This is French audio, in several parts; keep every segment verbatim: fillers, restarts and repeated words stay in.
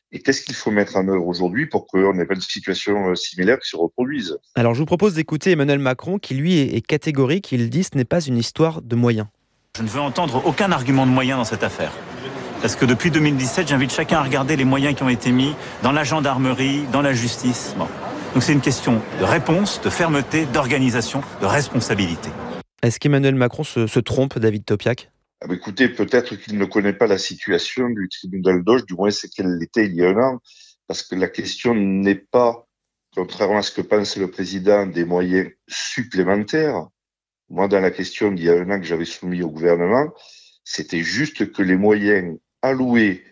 Et qu'est-ce qu'il faut mettre en œuvre aujourd'hui pour qu'on n'ait pas de situation similaire qui se reproduise ? Alors je vous propose d'écouter Emmanuel Macron qui lui est catégorique, il dit ce n'est pas une histoire de moyens. Je ne veux entendre aucun argument de moyens dans cette affaire. Parce que depuis deux mille dix-sept, j'invite chacun à regarder les moyens qui ont été mis dans la gendarmerie, dans la justice. Bon. Donc c'est une question de réponse, de fermeté, d'organisation, de responsabilité. Est-ce qu'Emmanuel Macron se, se trompe, David Topiak ? Ah bah écoutez, peut-être qu'il ne connaît pas la situation du tribunal d'Auch, du moins c'est qu'elle l'était il y a un an, parce que la question n'est pas, contrairement à ce que pense le président, des moyens supplémentaires. Moi, dans la question d'il y a un an que j'avais soumis au gouvernement, c'était juste que les moyens alloués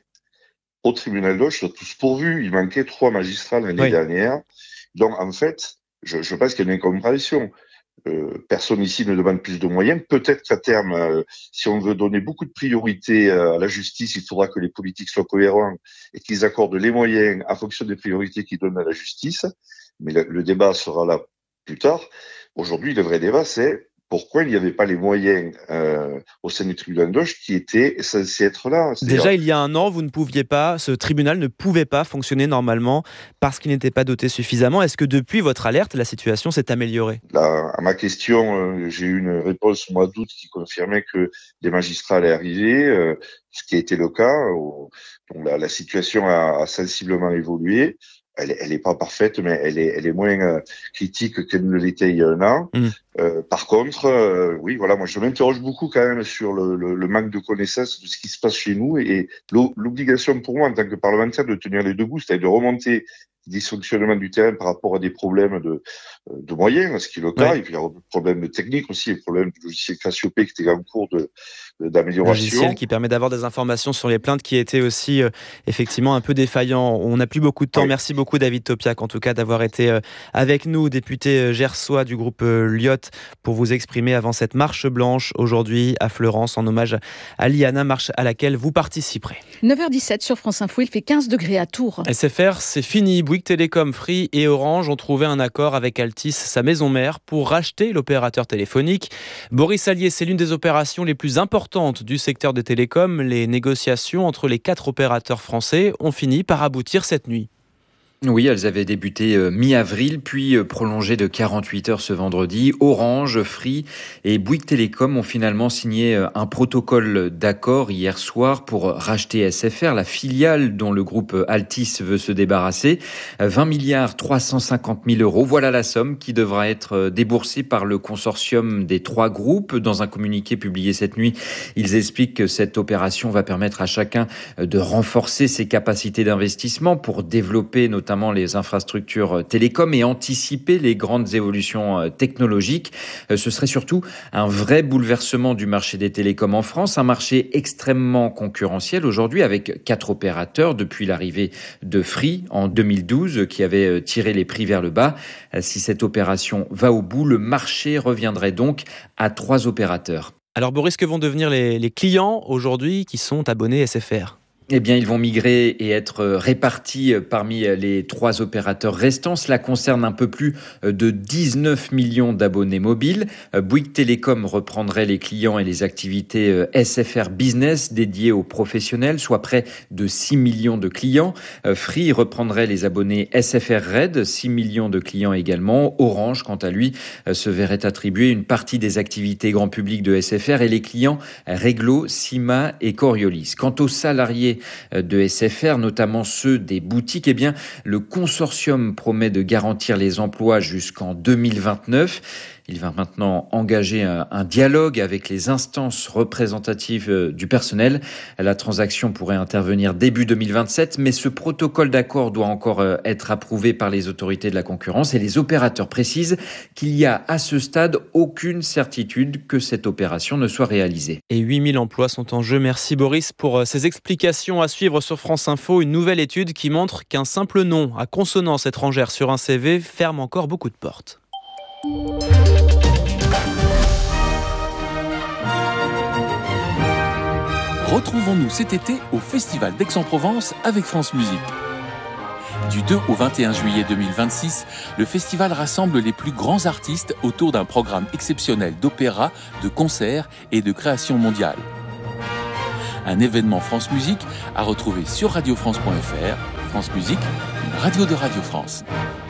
au tribunal d'Auch soient tous pourvus. Il manquait trois magistrats l'année oui. dernière. Donc, en fait, je, je pense qu'il y a une incompréhension. Euh, personne ici ne demande plus de moyens. Peut-être qu'à terme, euh, si on veut donner beaucoup de priorité euh, à la justice, il faudra que les politiques soient cohérents et qu'ils accordent les moyens en fonction des priorités qu'ils donnent à la justice. Mais le, le débat sera là plus tard. Aujourd'hui, le vrai débat, c'est pourquoi il n'y avait pas les moyens euh, au sein du tribunal d'Auch qui étaient censés être là. C'est-à-dire... Déjà, il y a un an, vous ne pouviez pas, ce tribunal ne pouvait pas fonctionner normalement parce qu'il n'était pas doté suffisamment. Est-ce que depuis votre alerte, la situation s'est améliorée ? Là, à ma question, euh, j'ai eu une réponse au mois d'août qui confirmait que des magistrats allaient arriver, euh, ce qui a été le cas. Donc, la, la situation a, a sensiblement évolué. Elle, elle est pas parfaite, mais elle est, elle est moins euh, critique qu'elle ne l'était il y a un an. Mmh. Euh, par contre, euh, oui, voilà, moi je m'interroge beaucoup quand même sur le, le, le manque de connaissance de ce qui se passe chez nous et, et l'obligation pour moi en tant que parlementaire de tenir les deux bouts, c'est-à-dire de remonter les dysfonctionnements du terrain par rapport à des problèmes de, de moyens, ce qui est le cas, ouais. Et puis il y a des problèmes techniques aussi, les problèmes du logiciel Cassiopée qui était en cours de d'amélioration. Logiciel qui permet d'avoir des informations sur les plaintes qui étaient aussi euh, effectivement un peu défaillants. On n'a plus beaucoup de temps. Oui. Merci beaucoup David Topiak en tout cas d'avoir été euh, avec nous, député euh, gersois du groupe euh, Lyotte, pour vous exprimer avant cette marche blanche aujourd'hui à Fleurance en hommage à Liana, marche à laquelle vous participerez. neuf heures dix-sept sur France Info, il fait quinze degrés à Tours. S F R, c'est fini. Bouygues Télécom, Free et Orange ont trouvé un accord avec Altice, sa maison mère, pour racheter l'opérateur téléphonique. Boris Allier, c'est l'une des opérations les plus importantes du secteur des télécoms. Les négociations entre les quatre opérateurs français ont fini par aboutir cette nuit. Oui, elles avaient débuté euh, mi-avril, puis euh, prolongé de quarante-huit heures ce vendredi. Orange, Free et Bouygues Télécom ont finalement signé euh, un protocole d'accord hier soir pour racheter S F R, la filiale dont le groupe Altice veut se débarrasser. vingt milliards trois cent cinquante mille euros, voilà la somme qui devra être déboursée par le consortium des trois groupes. Dans un communiqué publié cette nuit, ils expliquent que cette opération va permettre à chacun de renforcer ses capacités d'investissement pour développer notamment notamment les infrastructures télécoms et anticiper les grandes évolutions technologiques. Ce serait surtout un vrai bouleversement du marché des télécoms en France, un marché extrêmement concurrentiel aujourd'hui avec quatre opérateurs depuis l'arrivée de Free en deux mille douze qui avait tiré les prix vers le bas. Si cette opération va au bout, le marché reviendrait donc à trois opérateurs. Alors Boris, que vont devenir les, les clients aujourd'hui qui sont abonnés S F R ? Eh bien, ils vont migrer et être répartis parmi les trois opérateurs restants. Cela concerne un peu plus de dix-neuf millions d'abonnés mobiles. Bouygues Télécom reprendrait les clients et les activités S F R Business dédiées aux professionnels, soit près de six millions de clients. Free reprendrait les abonnés S F R Red, six millions de clients également. Orange, quant à lui, se verrait attribuer une partie des activités grand public de S F R et les clients Reglo, Sima et Coriolis. Quant aux salariés de S F R, notamment ceux des boutiques, eh bien, le consortium promet de garantir les emplois jusqu'en deux mille vingt-neuf. Il va maintenant engager un, un dialogue avec les instances représentatives du personnel. La transaction pourrait intervenir début deux mille vingt-sept, mais ce protocole d'accord doit encore être approuvé par les autorités de la concurrence et les opérateurs précisent qu'il y a à ce stade aucune certitude que cette opération ne soit réalisée. Et huit mille emplois sont en jeu. Merci Boris pour ces explications. À suivre sur France Info, une nouvelle étude qui montre qu'un simple nom à consonance étrangère sur un C V ferme encore beaucoup de portes. Retrouvons-nous cet été au Festival d'Aix-en-Provence avec France Musique. Du deux au vingt et un juillet deux mille vingt-six, le festival rassemble les plus grands artistes autour d'un programme exceptionnel d'opéra, de concerts et de création mondiale. Un événement France Musique à retrouver sur radio france point f r, France Musique, une radio de Radio France.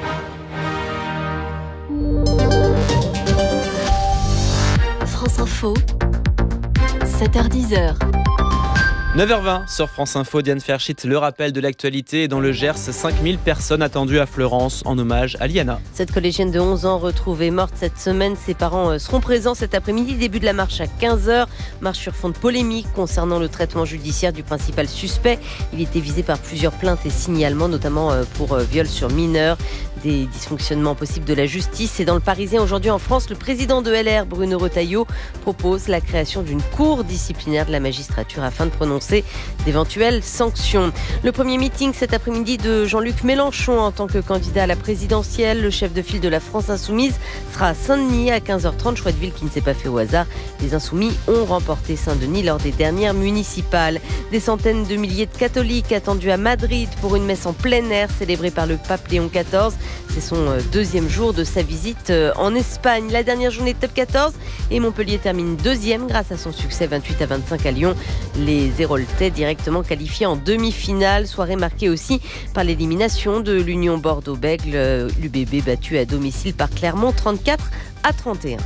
France Info, sept heures dix. neuf heures vingt sur France Info, Diane Ferchit, le rappel de l'actualité. Dans le Gers, cinq mille personnes attendues à Fleurance en hommage à Liana. Cette collégienne de onze ans retrouvée morte cette semaine, ses parents seront présents cet après-midi. Début de la marche à quinze heures. Marche sur fond de polémique concernant le traitement judiciaire du principal suspect. Il était visé par plusieurs plaintes et signalements, notamment pour viol sur mineurs. Des dysfonctionnements possibles de la justice. Et dans le Parisien, aujourd'hui en France, le président de L R, Bruno Retailleau, propose la création d'une cour disciplinaire de la magistrature afin de prononcer d'éventuelles sanctions. Le premier meeting cet après-midi de Jean-Luc Mélenchon en tant que candidat à la présidentielle. Le chef de file de la France Insoumise sera à Saint-Denis à quinze heures trente, choix de ville qui ne s'est pas fait au hasard. Les Insoumis ont remporté Saint-Denis lors des dernières municipales. Des centaines de milliers de catholiques attendus à Madrid pour une messe en plein air célébrée par le pape Léon quatorze. C'est son deuxième jour de sa visite en Espagne. La dernière journée de top quatorze et Montpellier termine deuxième grâce à son succès vingt-huit à vingt-cinq à Lyon. Les Héroltais directement qualifiés en demi-finale. Soirée marquée aussi par l'élimination de l'Union Bordeaux-Bègles. L'U B B battu à domicile par Clermont trente-quatre à trente et un.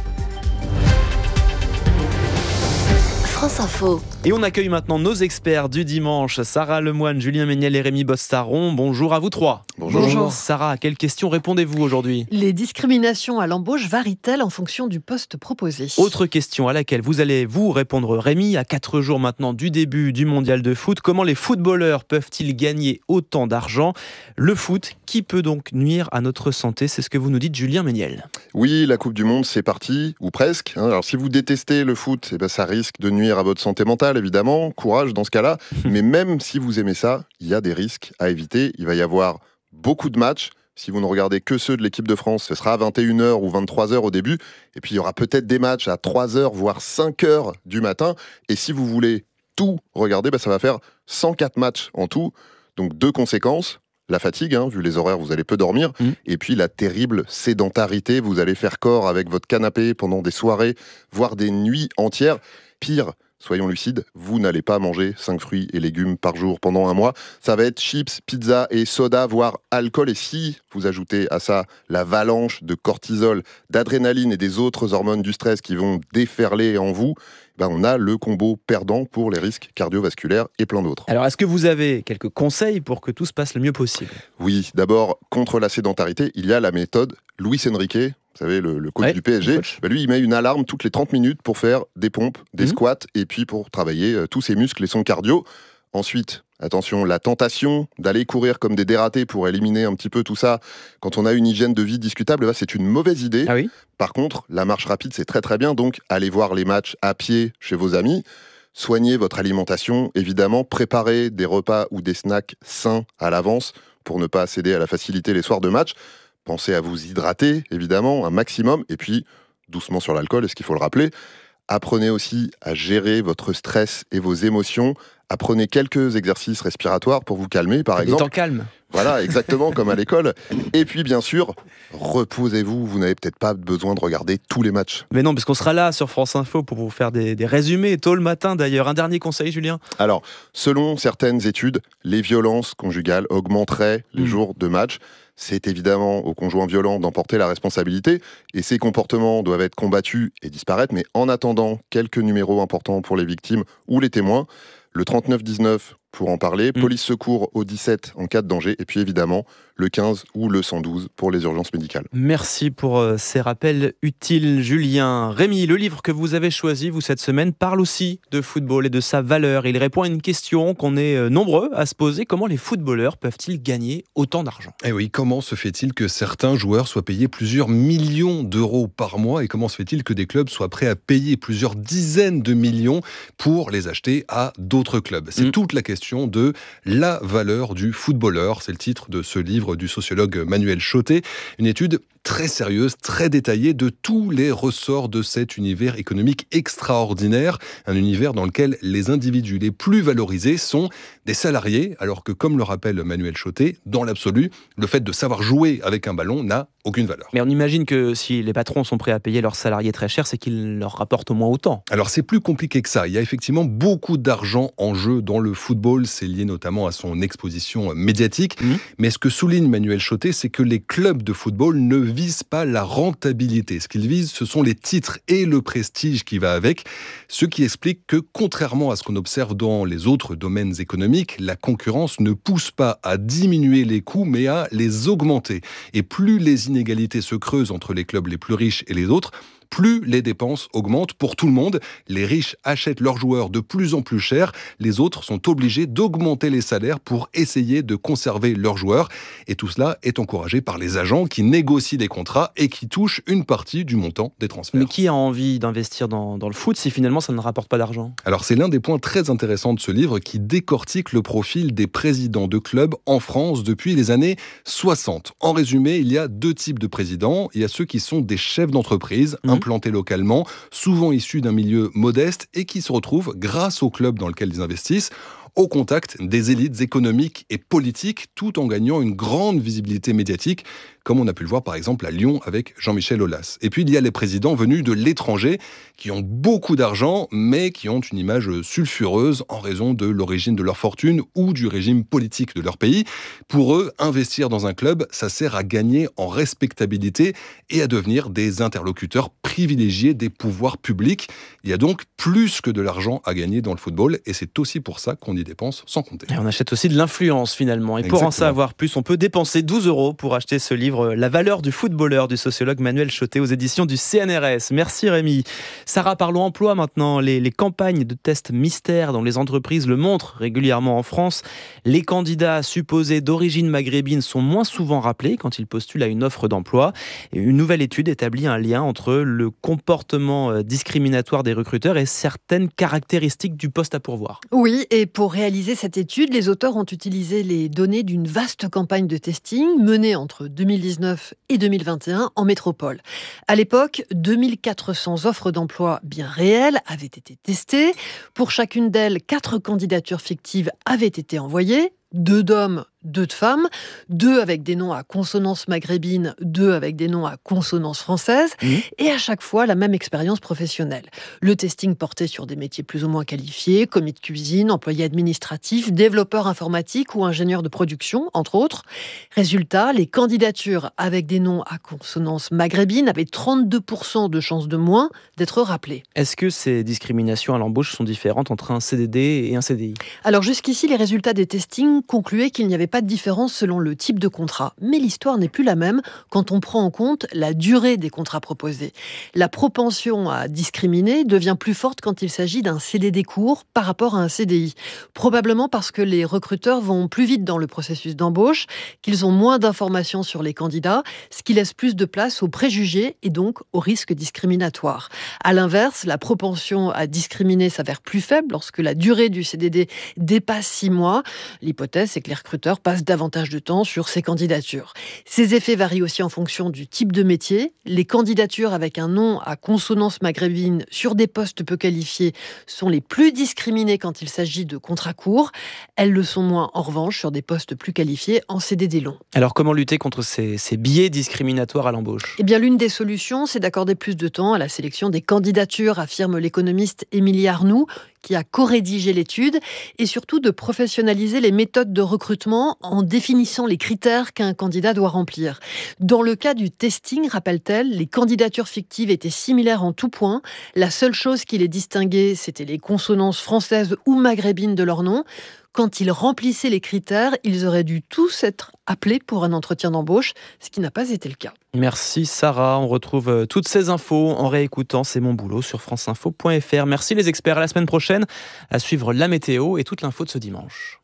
France Info. Et on accueille maintenant nos experts du dimanche, Sarah Lemoine, Julien Méniel et Rémi Bostaron. Bonjour à vous trois. Bonjour. Bonjour. Sarah, à quelles questions répondez-vous aujourd'hui ? Les discriminations à l'embauche varient-elles en fonction du poste proposé ? Autre question à laquelle vous allez vous répondre, Rémi. À quatre jours maintenant du début du mondial de foot, comment les footballeurs peuvent-ils gagner autant d'argent ? Le foot, qui peut donc nuire à notre santé ? C'est ce que vous nous dites, Julien Méniel. Oui, la Coupe du Monde, c'est parti, ou presque. Alors si vous détestez le foot, eh ben, ça risque de nuire à votre santé mentale, évidemment. Courage dans ce cas-là. Mais même si vous aimez ça, il y a des risques à éviter. Il va y avoir beaucoup de matchs. Si vous ne regardez que ceux de l'équipe de France, ce sera à vingt et une heures ou vingt-trois heures au début. Et puis il y aura peut-être des matchs à trois heures, voire cinq heures du matin. Et si vous voulez tout regarder, ben, ça va faire cent quatre matchs en tout. Donc deux conséquences. La fatigue, hein, vu les horaires, vous allez peu dormir. Mmh. Et puis la terrible sédentarité. Vous allez faire corps avec votre canapé pendant des soirées, voire des nuits entières. Pire, soyons lucides, vous n'allez pas manger cinq fruits et légumes par jour pendant un mois. Ça va être chips, pizza et soda, voire alcool. Et si vous ajoutez à ça l'avalanche de cortisol, d'adrénaline et des autres hormones du stress qui vont déferler en vous, ben on a le combo perdant pour les risques cardiovasculaires et plein d'autres. Alors, est-ce que vous avez quelques conseils pour que tout se passe le mieux possible ? Oui, d'abord, contre la sédentarité, il y a la méthode Luis Enrique. Vous savez, le, le coach ouais, du P S G, bah lui, il met une alarme toutes les trente minutes pour faire des pompes, des mmh. squats, et puis pour travailler euh, tous ses muscles et son cardio. Ensuite, attention, la tentation d'aller courir comme des dératés pour éliminer un petit peu tout ça, quand on a une hygiène de vie discutable, bah, c'est une mauvaise idée. Ah oui ? Par contre, la marche rapide, c'est très très bien, donc allez voir les matchs à pied chez vos amis. Soignez votre alimentation, évidemment, préparez des repas ou des snacks sains à l'avance pour ne pas céder à la facilité les soirs de match. Pensez à vous hydrater, évidemment, un maximum, et puis doucement sur l'alcool, est-ce qu'il faut le rappeler ? Apprenez aussi à gérer votre stress et vos émotions. Apprenez quelques exercices respiratoires pour vous calmer, par exemple. Des temps calmes. Voilà, exactement, comme à l'école. Et puis, bien sûr, reposez-vous. Vous n'avez peut-être pas besoin de regarder tous les matchs. Mais non, parce qu'on sera là sur France Info pour vous faire des, des résumés, tôt le matin d'ailleurs. Un dernier conseil, Julien ? Alors, selon certaines études, les violences conjugales augmenteraient les mmh. jours de match. C'est évidemment au conjoint violent d'emporter la responsabilité et ces comportements doivent être combattus et disparaître. Mais en attendant, quelques numéros importants pour les victimes ou les témoins. Le trente-neuf dix-neuf pour en parler, mmh. police secours au dix-sept en cas de danger, et puis évidemment le quinze ou le cent douze pour les urgences médicales. Merci pour euh, ces rappels utiles, Julien. Rémi, le livre que vous avez choisi, vous, cette semaine, parle aussi de football et de sa valeur. Il répond à une question qu'on est euh, nombreux à se poser. Comment les footballeurs peuvent-ils gagner autant d'argent ? Eh oui, comment se fait-il que certains joueurs soient payés plusieurs millions d'euros par mois ? Et comment se fait-il que des clubs soient prêts à payer plusieurs dizaines de millions pour les acheter à d'autres clubs ? C'est mmh. toute la question de la valeur du footballeur. C'est le titre de ce livre du sociologue Manuel Chotet. Une étude très sérieuse, très détaillée de tous les ressorts de cet univers économique extraordinaire, un univers dans lequel les individus les plus valorisés sont des salariés, alors que, comme le rappelle Manuel Chotet, dans l'absolu, le fait de savoir jouer avec un ballon n'a aucune valeur. Mais on imagine que si les patrons sont prêts à payer leurs salariés très cher, c'est qu'ils leur rapportent au moins autant. Alors c'est plus compliqué que ça. Il y a effectivement beaucoup d'argent en jeu dans le football. C'est lié notamment à son exposition médiatique. Mmh. Mais ce que souligne Manuel Chotet, c'est que les clubs de football ne visent pas la rentabilité. Ce qu'ils visent, ce sont les titres et le prestige qui va avec. Ce qui explique que, contrairement à ce qu'on observe dans les autres domaines économiques, la concurrence ne pousse pas à diminuer les coûts, mais à les augmenter. Et plus les inégalités se creusent entre les clubs les plus riches et les autres, plus les dépenses augmentent pour tout le monde. Les riches achètent leurs joueurs de plus en plus cher. Les autres sont obligés d'augmenter les salaires pour essayer de conserver leurs joueurs. Et tout cela est encouragé par les agents qui négocient des contrats et qui touchent une partie du montant des transferts. Mais qui a envie d'investir dans, dans le foot si finalement ça ne rapporte pas d'argent ? Alors c'est l'un des points très intéressants de ce livre qui décortique le profil des présidents de clubs en France depuis les années soixante. En résumé, il y a deux types de présidents. Il y a ceux qui sont des chefs d'entreprise, mmh. implantés localement, souvent issus d'un milieu modeste et qui se retrouvent, grâce au club dans lequel ils investissent, au contact des élites économiques et politiques, tout en gagnant une grande visibilité médiatique, comme on a pu le voir par exemple à Lyon avec Jean-Michel Aulas. Et puis il y a les présidents venus de l'étranger, qui ont beaucoup d'argent, mais qui ont une image sulfureuse en raison de l'origine de leur fortune ou du régime politique de leur pays. Pour eux, investir dans un club, ça sert à gagner en respectabilité et à devenir des interlocuteurs privilégiés des pouvoirs publics. Il y a donc plus que de l'argent à gagner dans le football, et c'est aussi pour ça qu'on y dépense sans compter. Et on achète aussi de l'influence finalement. Et Exactement. Pour en savoir plus, on peut dépenser douze euros pour acheter ce livre, La valeur du footballeur, du sociologue Manuel Chotet, aux éditions du C N R S. Merci Rémi. Sarah, parlons emploi maintenant. Les, les campagnes de tests mystères dont les entreprises le montrent régulièrement en France. Les candidats supposés d'origine maghrébine sont moins souvent rappelés quand ils postulent à une offre d'emploi. Et une nouvelle étude établit un lien entre le comportement discriminatoire des recruteurs et certaines caractéristiques du poste à pourvoir. Oui, et pour réaliser cette étude, les auteurs ont utilisé les données d'une vaste campagne de testing menée entre deux mille dix-neuf et deux mille vingt et un en métropole. À l'époque, deux mille quatre cents offres d'emploi bien réelles avaient été testées. Pour chacune d'elles, quatre candidatures fictives avaient été envoyées. Deux d'hommes, deux de femmes, deux avec des noms à consonance maghrébine, deux avec des noms à consonance française, mmh. et à chaque fois la même expérience professionnelle. Le testing portait sur des métiers plus ou moins qualifiés, commis de cuisine, employé administratif, développeur informatique ou ingénieur de production, entre autres. Résultat, les candidatures avec des noms à consonance maghrébine avaient trente-deux pour cent de chances de moins d'être rappelées. Est-ce que ces discriminations à l'embauche sont différentes entre un C D D et un C D I ? Alors jusqu'ici, les résultats des testings concluait qu'il n'y avait pas de différence selon le type de contrat. Mais l'histoire n'est plus la même quand on prend en compte la durée des contrats proposés. La propension à discriminer devient plus forte quand il s'agit d'un C D D court par rapport à un C D I. Probablement parce que les recruteurs vont plus vite dans le processus d'embauche, qu'ils ont moins d'informations sur les candidats, ce qui laisse plus de place aux préjugés et donc aux risques discriminatoires. À l'inverse, la propension à discriminer s'avère plus faible lorsque la durée du C D D dépasse six mois. L'hypothèse, c'est que les recruteurs passent davantage de temps sur ces candidatures. Ces effets varient aussi en fonction du type de métier. Les candidatures avec un nom à consonance maghrébine sur des postes peu qualifiés sont les plus discriminées quand il s'agit de contrats courts. Elles le sont moins, en revanche, sur des postes plus qualifiés en C D D long. Alors, comment lutter contre ces, ces biais discriminatoires à l'embauche ? Eh bien, l'une des solutions, c'est d'accorder plus de temps à la sélection des candidatures, affirme l'économiste Émilie Arnoux, qui a co-rédigé l'étude, et surtout de professionnaliser les méthodes de recrutement en définissant les critères qu'un candidat doit remplir. Dans le cas du testing, rappelle-t-elle, les candidatures fictives étaient similaires en tout point. La seule chose qui les distinguait, c'était les consonances françaises ou maghrébines de leur nom. Quand ils remplissaient les critères, ils auraient dû tous être appelés pour un entretien d'embauche, ce qui n'a pas été le cas. Merci Sarah, on retrouve toutes ces infos en réécoutant C'est mon boulot sur franceinfo point f r. Merci les experts, à la semaine prochaine, à suivre la météo et toute l'info de ce dimanche.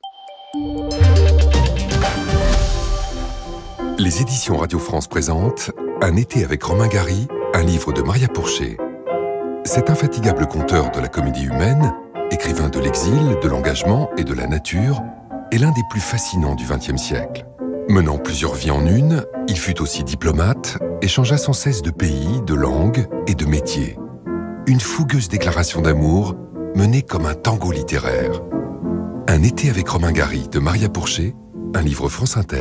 Les éditions Radio France présentent Un été avec Romain Gary, un livre de Maria Pourchet. Cet infatigable conteur de la comédie humaine, écrivain de l'exil, de l'engagement et de la nature, est l'un des plus fascinants du vingtième siècle. Menant plusieurs vies en une, il fut aussi diplomate, et changea sans cesse de pays, de langue et de métier. Une fougueuse déclaration d'amour menée comme un tango littéraire. Un été avec Romain Gary de Maria Pourchet, un livre France Inter.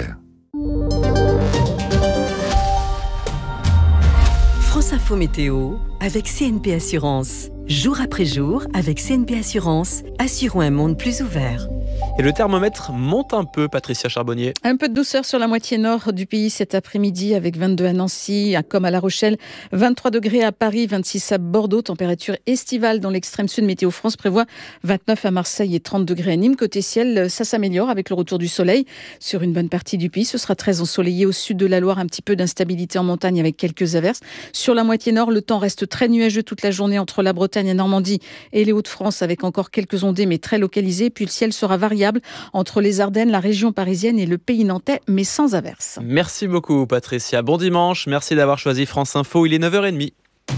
France Info Météo avec C N P Assurance. Jour après jour, avec C N P Assurance, assurons un monde plus ouvert. Et le thermomètre monte un peu, Patricia Charbonnier. Un peu de douceur sur la moitié nord du pays cet après-midi avec vingt-deux à Nancy, comme à La Rochelle, vingt-trois degrés à Paris, vingt-six à Bordeaux, température estivale dans l'extrême sud. Météo France prévoit vingt-neuf à Marseille et trente degrés à Nîmes. Côté ciel, ça s'améliore avec le retour du soleil sur une bonne partie du pays. Ce sera très ensoleillé au sud de la Loire, un petit peu d'instabilité en montagne avec quelques averses. Sur la moitié nord, le temps reste très nuageux toute la journée entre la Bretagne et Normandie et les Hauts-de-France avec encore quelques ondées mais très localisées. Puis le ciel sera variable entre les Ardennes, la région parisienne et le pays nantais, mais sans averse. Merci beaucoup Patricia, bon dimanche, merci d'avoir choisi France Info, il est neuf heures trente.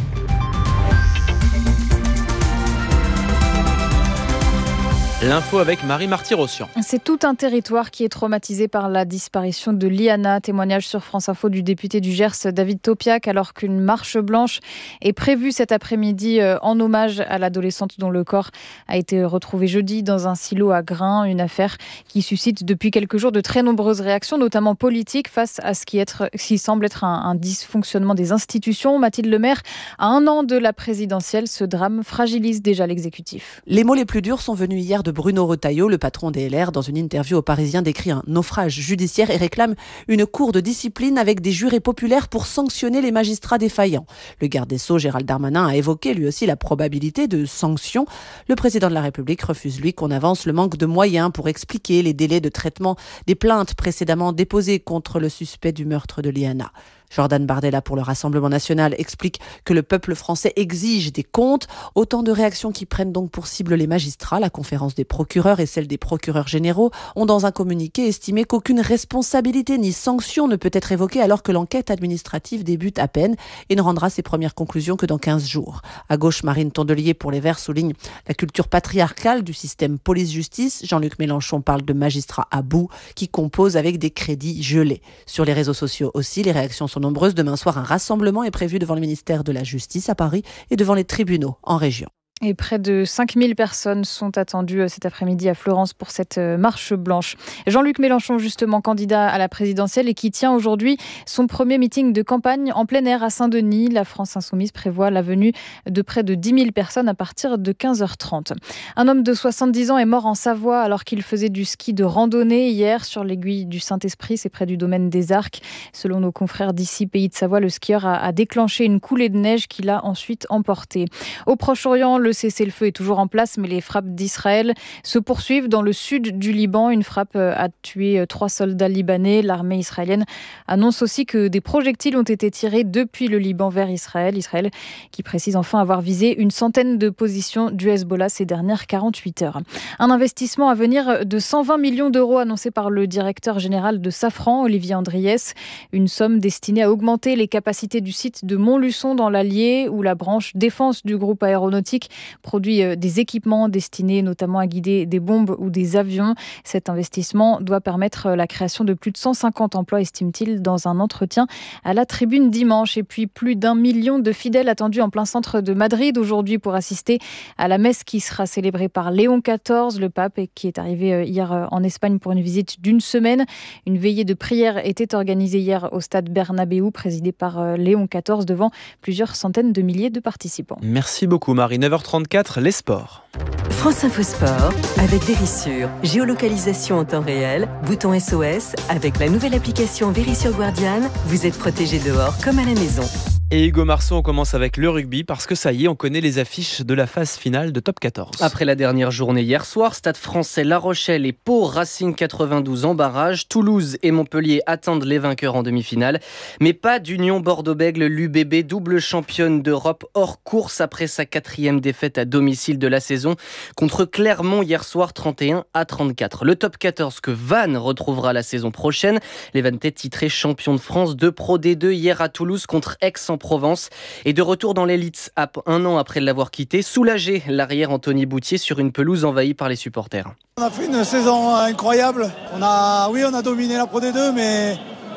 L'info avec Marie Marty-Rossian. C'est tout un territoire qui est traumatisé par la disparition de Liana. Témoignage sur France Info du député du Gers, David Topiac, alors qu'une marche blanche est prévue cet après-midi en hommage à l'adolescente dont le corps a été retrouvé jeudi dans un silo à Grain. Une affaire qui suscite depuis quelques jours de très nombreuses réactions, notamment politiques, face à ce qui, être, ce qui semble être un, un dysfonctionnement des institutions. Mathilde Lemaire, à un an de la présidentielle, ce drame fragilise déjà l'exécutif. Les mots les plus durs sont venus hier de Bruno Retailleau, le patron des L R, dans une interview aux Parisiens, décrit un naufrage judiciaire et réclame une cour de discipline avec des jurés populaires pour sanctionner les magistrats défaillants. Le garde des Sceaux, Gérald Darmanin, a évoqué lui aussi la probabilité de sanctions. Le président de la République refuse, lui, qu'on avance le manque de moyens pour expliquer les délais de traitement des plaintes précédemment déposées contre le suspect du meurtre de Liana. Jordan Bardella pour le Rassemblement national explique que le peuple français exige des comptes. Autant de réactions qui prennent donc pour cible les magistrats. La conférence des procureurs et celle des procureurs généraux ont dans un communiqué estimé qu'aucune responsabilité ni sanction ne peut être évoquée alors que l'enquête administrative débute à peine et ne rendra ses premières conclusions que dans quinze jours. À gauche, Marine Tondelier pour les Verts souligne la culture patriarcale du système police-justice. Jean-Luc Mélenchon parle de magistrats à bout qui composent avec des crédits gelés. Sur les réseaux sociaux aussi, les réactions sont nombreuses. Demain soir, un rassemblement est prévu devant le ministère de la Justice à Paris et devant les tribunaux en région. Et près de cinq mille personnes sont attendues cet après-midi à Florence pour cette marche blanche. Jean-Luc Mélenchon, justement candidat à la présidentielle et qui tient aujourd'hui son premier meeting de campagne en plein air à Saint-Denis. La France Insoumise prévoit la venue de près de dix mille personnes à partir de quinze heures trente. Un homme de soixante-dix ans est mort en Savoie alors qu'il faisait du ski de randonnée hier sur l'aiguille du Saint-Esprit, c'est près du domaine des Arcs. Selon nos confrères d'ici, Pays de Savoie, le skieur a, a déclenché une coulée de neige qui l'a ensuite emporté. Au Proche-Orient, le Le cessez-le-feu est toujours en place, mais les frappes d'Israël se poursuivent dans le sud du Liban. Une frappe a tué trois soldats libanais. L'armée israélienne annonce aussi que des projectiles ont été tirés depuis le Liban vers Israël. Israël qui précise enfin avoir visé une centaine de positions du Hezbollah ces dernières quarante-huit heures. Un investissement à venir de cent vingt millions d'euros annoncé par le directeur général de Safran, Olivier Andriès. Une somme destinée à augmenter les capacités du site de Montluçon dans l'Allier, où la branche défense du groupe aéronautique produit des équipements destinés notamment à guider des bombes ou des avions. Cet investissement doit permettre la création de plus de cent cinquante emplois, estime-t-il, dans un entretien à la Tribune dimanche. Et puis plus d'un million de fidèles attendus en plein centre de Madrid aujourd'hui pour assister à la messe qui sera célébrée par Léon quatorze, le pape, et qui est arrivé hier en Espagne pour une visite d'une semaine. Une veillée de prière était organisée hier au stade Bernabéu, présidée par Léon quatorze, devant plusieurs centaines de milliers de participants. Merci beaucoup Marie. neuf heures trente-quatre, les sports. France Info Sport avec Vérissure. Géolocalisation en temps réel, bouton S O S. Avec la nouvelle application Vérissure Guardian, vous êtes protégé dehors comme à la maison. Et Hugo Marceau, on commence avec le rugby parce que ça y est, on connaît les affiches de la phase finale de Top quatorze. Après la dernière journée hier soir, Stade Français, La Rochelle et Pau, Racing quatre-vingt-douze en barrage. Toulouse et Montpellier attendent les vainqueurs en demi-finale. Mais pas d'Union Bordeaux-Bègles, l'U B B, double championne d'Europe hors course après sa quatrième défaite à domicile de la saison contre Clermont hier soir, trente et un à trente-quatre. Le Top quatorze que Vannes retrouvera la saison prochaine. Les Vannetais titrés champions de France de Pro D deux hier à Toulouse contre Aix-en-Provence. Et de retour dans l'élite un an après l'avoir quitté, soulagé l'arrière Anthony Boutier sur une pelouse envahie par les supporters. On a fait une saison incroyable. On a, oui, on a dominé la Pro D deux, mais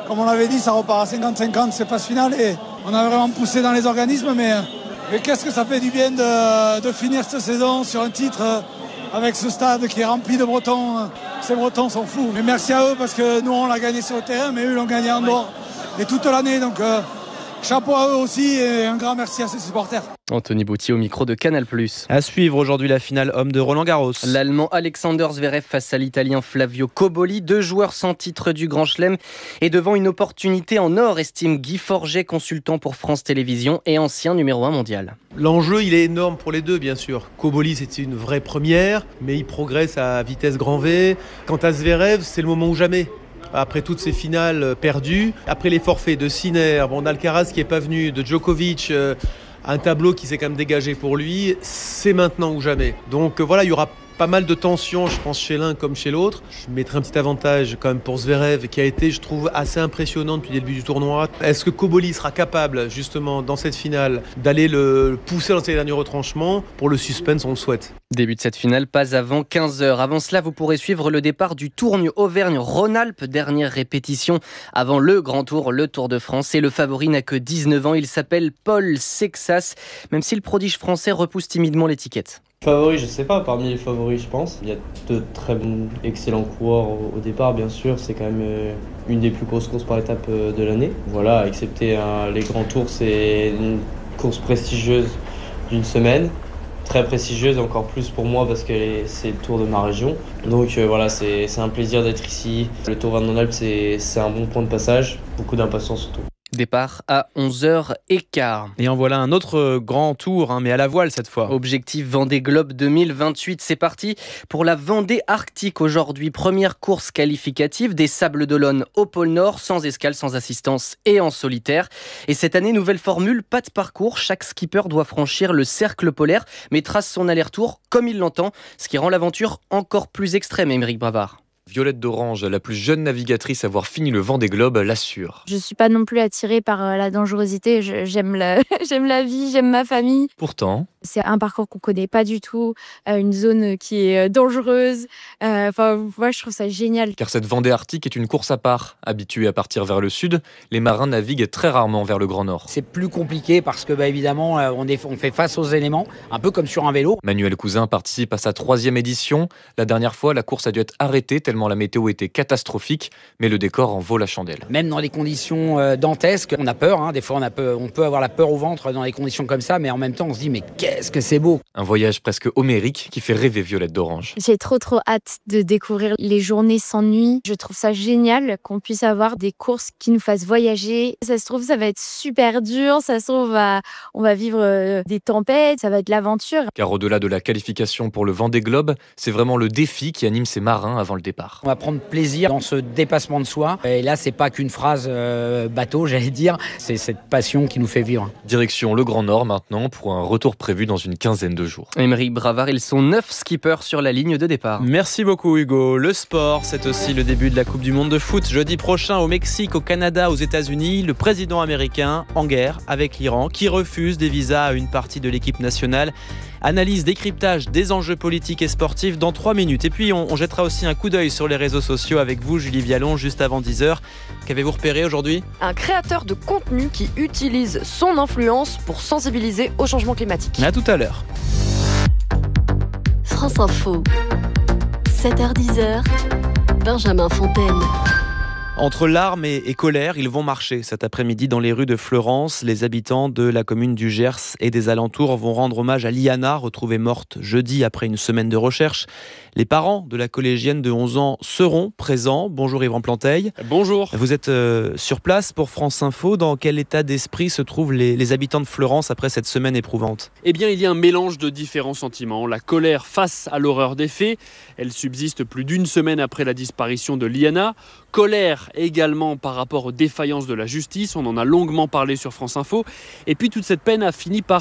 Comme on l'avait dit, ça repart à cinquante cinquante, c'est phase finale. Et on a vraiment poussé dans les organismes. Mais, mais qu'est-ce que ça fait du bien de, de finir cette saison sur un titre avec ce stade qui est rempli de Bretons. Ces Bretons sont fous. Mais merci à eux parce que nous, on l'a gagné sur le terrain, mais eux l'ont gagné en dehors. Et toute l'année. Donc, euh, chapeau à eux aussi et un grand merci à ces supporters. Anthony Boutier au micro de Canal plus. À suivre aujourd'hui la finale homme de Roland-Garros. L'Allemand Alexander Zverev face à l'Italien Flavio Cobolli, deux joueurs sans titre du Grand Chelem et devant une opportunité en or, estime Guy Forget, consultant pour France Télévisions et ancien numéro un mondial. L'enjeu, il est énorme pour les deux, bien sûr. Cobolli, c'est une vraie première, mais il progresse à vitesse grand V. Quant à Zverev, c'est le moment ou jamais. Après toutes ces finales perdues, après les forfaits de Sinner, bon, d'Alcaraz qui n'est pas venu, de Djokovic, euh, un tableau qui s'est quand même dégagé pour lui, c'est maintenant ou jamais. Donc euh, voilà, il y aura pas mal de tensions, je pense, chez l'un comme chez l'autre. Je mettrai un petit avantage quand même pour Zverev, qui a été, je trouve, assez impressionnant depuis le début du tournoi. Est-ce que Cobolli sera capable, justement, dans cette finale, d'aller le pousser dans ses derniers retranchements? Pour le suspense, on le souhaite. Début de cette finale, pas avant quinze heures. Avant cela, vous pourrez suivre le départ du Tourne Auvergne-Rhône-Alpes. Dernière répétition avant le Grand Tour, le Tour de France. Et le favori n'a que dix-neuf ans. Il s'appelle Paul Sexas, même si le prodige français repousse timidement l'étiquette. Favori, je sais pas, parmi les favoris, je pense. Il y a de très excellents coureurs au départ, bien sûr. C'est quand même une des plus grosses courses par étape de l'année. Voilà, excepté hein, les grands tours, c'est une course prestigieuse d'une semaine. Très prestigieuse, encore plus pour moi parce que c'est le tour de ma région. Donc euh, voilà, c'est, c'est un plaisir d'être ici. Le Tour Auvergne-Rhône-Alpes, c'est, c'est un bon point de passage. Beaucoup d'impatience surtout. Départ à onze heures quinze. Et en voilà un autre grand tour, hein, mais à la voile cette fois. Objectif Vendée Globe deux mille vingt-huit, c'est parti pour la Vendée Arctique aujourd'hui. Première course qualificative des Sables d'Olonne au pôle Nord, sans escale, sans assistance et en solitaire. Et cette année, nouvelle formule, pas de parcours. Chaque skipper doit franchir le cercle polaire, mais trace son aller-retour comme il l'entend, ce qui rend l'aventure encore plus extrême, Émeric Bravard. Violette d'Orange, la plus jeune navigatrice à avoir fini le Vendée Globe, l'assure. Je ne suis pas non plus attirée par la dangerosité. Je, j'aime, la, j'aime la vie, j'aime ma famille. Pourtant, c'est un parcours qu'on ne connaît pas du tout, une zone qui est dangereuse. Enfin, moi, je trouve ça génial. Car cette Vendée Arctique est une course à part. Habitués à partir vers le sud, les marins naviguent très rarement vers le Grand Nord. C'est plus compliqué parce que, bah, évidemment, on, est, on fait face aux éléments, un peu comme sur un vélo. Manuel Cousin participe à sa troisième édition. La dernière fois, la course a dû être arrêtée tellement la météo était catastrophique, mais le décor en vaut la chandelle. Même dans des conditions euh, dantesques, on a peur. Hein. Des fois, on, a peur, on peut avoir la peur au ventre dans des conditions comme ça, mais en même temps, on se dit, mais qu'est-ce que c'est beau! Un voyage presque homérique qui fait rêver Violette d'Orange. J'ai trop, trop hâte de découvrir les journées sans nuit. Je trouve ça génial qu'on puisse avoir des courses qui nous fassent voyager. Ça se trouve, ça va être super dur. Ça se trouve, on va, on va vivre euh, des tempêtes. Ça va être l'aventure. Car au-delà de la qualification pour le Vendée Globe, c'est vraiment le défi qui anime ces marins avant le départ. On va prendre plaisir dans ce dépassement de soi. Et là, c'est pas qu'une phrase euh, bateau, j'allais dire. C'est cette passion qui nous fait vivre. Direction le Grand Nord maintenant pour un retour prévu dans une quinzaine de jours. Émeric Bravard, ils sont neuf skippers sur la ligne de départ. Merci beaucoup Hugo. Le sport, c'est aussi le début de la Coupe du Monde de foot. Jeudi prochain au Mexique, au Canada, aux États-Unis, le président américain en guerre avec l'Iran qui refuse des visas à une partie de l'équipe nationale. Analyse, décryptage des enjeux politiques et sportifs dans trois minutes. Et puis on, on jettera aussi un coup d'œil sur les réseaux sociaux avec vous, Julie Vialon, juste avant dix heures. Qu'avez-vous repéré aujourd'hui ? Un créateur de contenu qui utilise son influence pour sensibiliser au changement climatique. À tout à l'heure. France Info, sept heures dix, Benjamin Fontaine. Entre larmes et, et colère, ils vont marcher cet après-midi dans les rues de Fleurance. Les habitants de la commune du Gers et des alentours vont rendre hommage à Liana, retrouvée morte jeudi après une semaine de recherche. Les parents de la collégienne de onze ans seront présents. Bonjour Yvan Planteil. Bonjour. Vous êtes euh, sur place pour France Info. Dans quel état d'esprit se trouvent les, les habitants de Fleurance après cette semaine éprouvante ? Eh bien, il y a un mélange de différents sentiments. La colère face à l'horreur des faits. Elle subsiste plus d'une semaine après la disparition de Liana. Colère également par rapport aux défaillances de la justice. On en a longuement parlé sur France Info. Et puis toute cette peine a fini par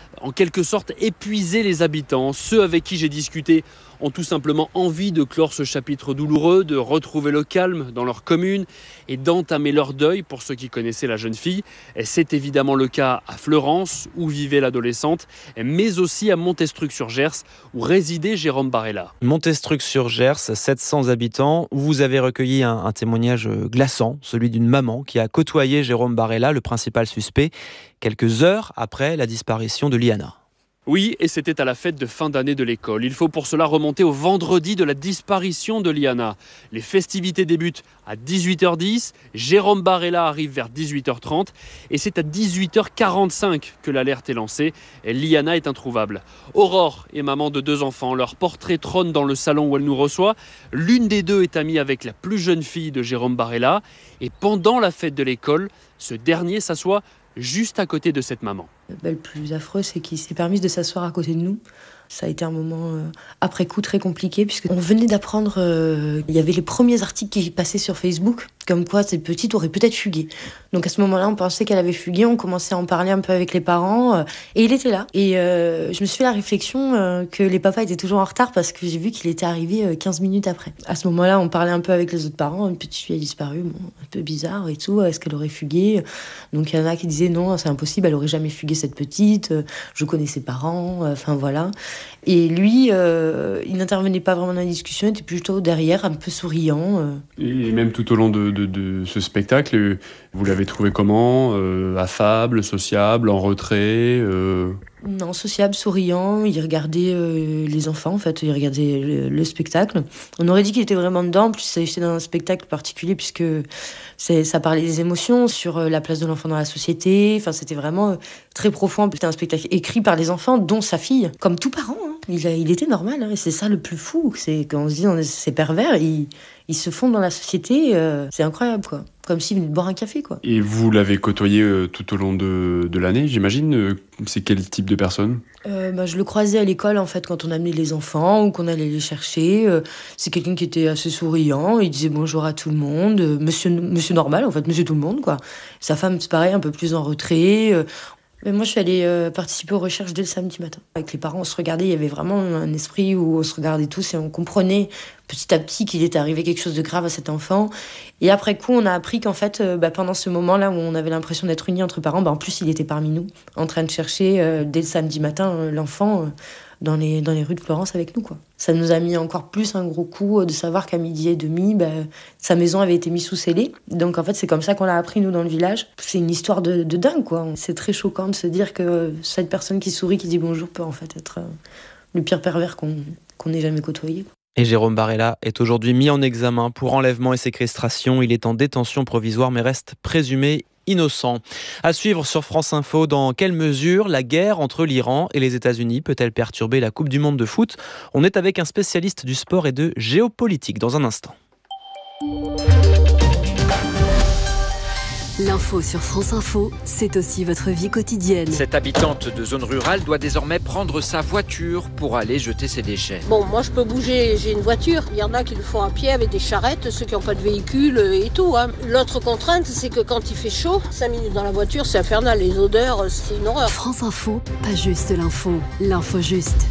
en quelque sorte épuiser les habitants. Ceux avec qui j'ai discuté ont tout simplement envie de clore ce chapitre douloureux, de retrouver le calme dans leur commune et d'entamer leur deuil pour ceux qui connaissaient la jeune fille. Et c'est évidemment le cas à Fleurance, où vivait l'adolescente, mais aussi à Montestruc-sur-Gers, où résidait Jérôme Barella. Montestruc-sur-Gers, sept cents habitants, où vous avez recueilli un, un témoignage glaçant, celui d'une maman qui a côtoyé Jérôme Barella, le principal suspect, quelques heures après la disparition de Liana. Oui, et c'était à la fête de fin d'année de l'école. Il faut pour cela remonter au vendredi de la disparition de Liana. Les festivités débutent à dix-huit heures dix, Jérôme Barella arrive vers dix-huit heures trente et c'est à dix-huit heures quarante-cinq que l'alerte est lancée. Et Liana est introuvable. Aurore est maman de deux enfants. Leur portrait trône dans le salon où elle nous reçoit. L'une des deux est amie avec la plus jeune fille de Jérôme Barella. Et pendant la fête de l'école, ce dernier s'assoit juste à côté de cette maman. Le plus affreux, c'est qu'il s'est permis de s'asseoir à côté de nous. Ça a été un moment euh, après coup très compliqué puisqu'on venait d'apprendre, euh, il y avait les premiers articles qui passaient sur Facebook comme quoi cette petite aurait peut-être fugué. Donc à ce moment-là, on pensait qu'elle avait fugué, on commençait à en parler un peu avec les parents euh, et il était là. Et euh, je me suis fait la réflexion euh, que les papas étaient toujours en retard parce que j'ai vu qu'il était arrivé euh, quinze minutes après. À ce moment-là, on parlait un peu avec les autres parents, une petite fille a disparu, bon, un peu bizarre et tout, est-ce qu'elle aurait fugué? Donc il y en a qui disaient non, c'est impossible, elle aurait jamais fugué cette petite, je connais ses parents, enfin euh, voilà. Et lui, euh, il n'intervenait pas vraiment dans la discussion, il était plutôt derrière, un peu souriant. Euh. Et même tout au long de, de, de ce spectacle, vous l'avez trouvé comment? euh, Affable, sociable, en retrait euh... Non, sociable, souriant, il regardait euh, les enfants en fait, il regardait le, le spectacle. On aurait dit qu'il était vraiment dedans, en plus c'était dans un spectacle particulier puisque c'est, ça parlait des émotions, sur euh, la place de l'enfant dans la société, enfin c'était vraiment euh, très profond. C'était un spectacle écrit par les enfants, dont sa fille, comme tout parent, hein. il, a, il était normal, hein. Et c'est ça le plus fou, c'est quand on se dit on est, c'est pervers, ils, ils se fondent dans la société, euh, c'est incroyable quoi. Comme s'il venait de boire un café, quoi. Et vous l'avez côtoyé euh, tout au long de, de l'année, j'imagine. Euh, c'est quel type de personne? euh, bah, Je le croisais à l'école, en fait, quand on amenait les enfants ou qu'on allait les chercher. Euh, c'est quelqu'un qui était assez souriant. Il disait bonjour à tout le monde. Euh, monsieur, monsieur normal, en fait, monsieur tout le monde, quoi. Sa femme, c'est pareil, un peu plus en retrait. Euh, Mais moi, je suis allée euh, participer aux recherches dès le samedi matin. Avec les parents, on se regardait, il y avait vraiment un esprit où on se regardait tous et on comprenait petit à petit qu'il était arrivé quelque chose de grave à cet enfant. Et après coup, on a appris qu'en fait, euh, bah, pendant ce moment-là où on avait l'impression d'être unis entre parents, bah, en plus, il était parmi nous, en train de chercher euh, dès le samedi matin euh, l'enfant euh, dans, les, dans les rues de Florence avec nous, quoi. Ça nous a mis encore plus un gros coup de savoir qu'à midi et demi, bah, sa maison avait été mise sous scellé. Donc en fait, c'est comme ça qu'on l'a appris, nous, dans le village. C'est une histoire de, de dingue, quoi. C'est très choquant de se dire que cette personne qui sourit, qui dit bonjour, peut en fait être euh, le pire pervers qu'on, qu'on ait jamais côtoyé. Et Jérôme Barella est aujourd'hui mis en examen pour enlèvement et séquestration. Il est en détention provisoire mais reste présumé innocent. À suivre sur France Info, dans quelle mesure la guerre entre l'Iran et les États-Unis peut-elle perturber la Coupe du Monde de foot? On est avec un spécialiste du sport et de géopolitique dans un instant. L'info sur France Info, c'est aussi votre vie quotidienne. Cette habitante de zone rurale doit désormais prendre sa voiture pour aller jeter ses déchets. Bon, moi je peux bouger, j'ai une voiture. Il y en a qui le font à pied avec des charrettes, ceux qui n'ont pas de véhicule et tout. Hein. L'autre contrainte, c'est que quand il fait chaud, cinq minutes dans la voiture, c'est infernal. Les odeurs, c'est une horreur. France Info, pas juste l'info, l'info juste.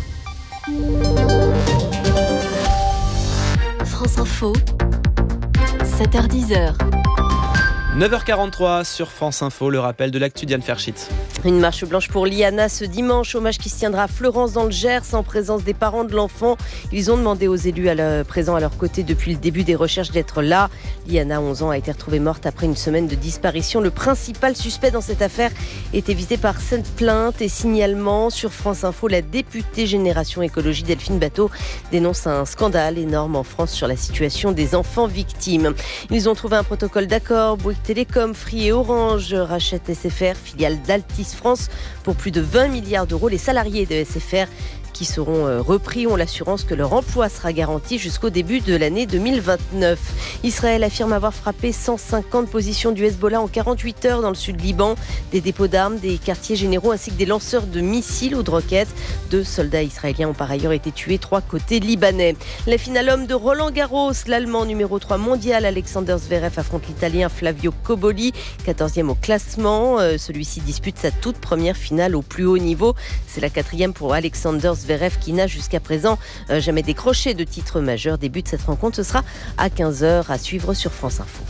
France Info, sept heures dix. neuf heures quarante-trois sur France Info, le rappel de l'actu Diane Ferchit. Une marche blanche pour Liana ce dimanche, hommage qui se tiendra à Fleurance dans le Gers en présence des parents de l'enfant. Ils ont demandé aux élus à leur, présents à leur côté depuis le début des recherches d'être là. Liana, onze ans, a été retrouvée morte après une semaine de disparition. Le principal suspect dans cette affaire était visé par cette plainte et signalement. Sur France Info, la députée Génération Écologie Delphine Batho dénonce un scandale énorme en France sur la situation des enfants victimes. Ils ont trouvé un protocole d'accord. Bouygues Télécom, Free et Orange rachètent S F R, filiale d'Altis France, pour plus de vingt milliards d'euros. Les salariés de S F R qui seront repris ont l'assurance que leur emploi sera garanti jusqu'au début de l'année deux mille vingt-neuf. Israël affirme avoir frappé cent cinquante positions du Hezbollah en quarante-huit heures dans le sud Liban. Des dépôts d'armes, des quartiers généraux ainsi que des lanceurs de missiles ou de roquettes. Deux soldats israéliens ont par ailleurs été tués, trois côtés libanais. La finale homme de Roland Garros, l'Allemand numéro trois mondial Alexander Zverev affronte l'Italien Flavio Cobolli, quatorzième au classement. Euh, celui-ci dispute sa toute première finale au plus haut niveau. C'est la quatrième pour Alexander Zverev qui n'a jusqu'à présent euh, jamais décroché de titre majeur. Début de cette rencontre, ce sera à quinze heures à suivre sur France Info.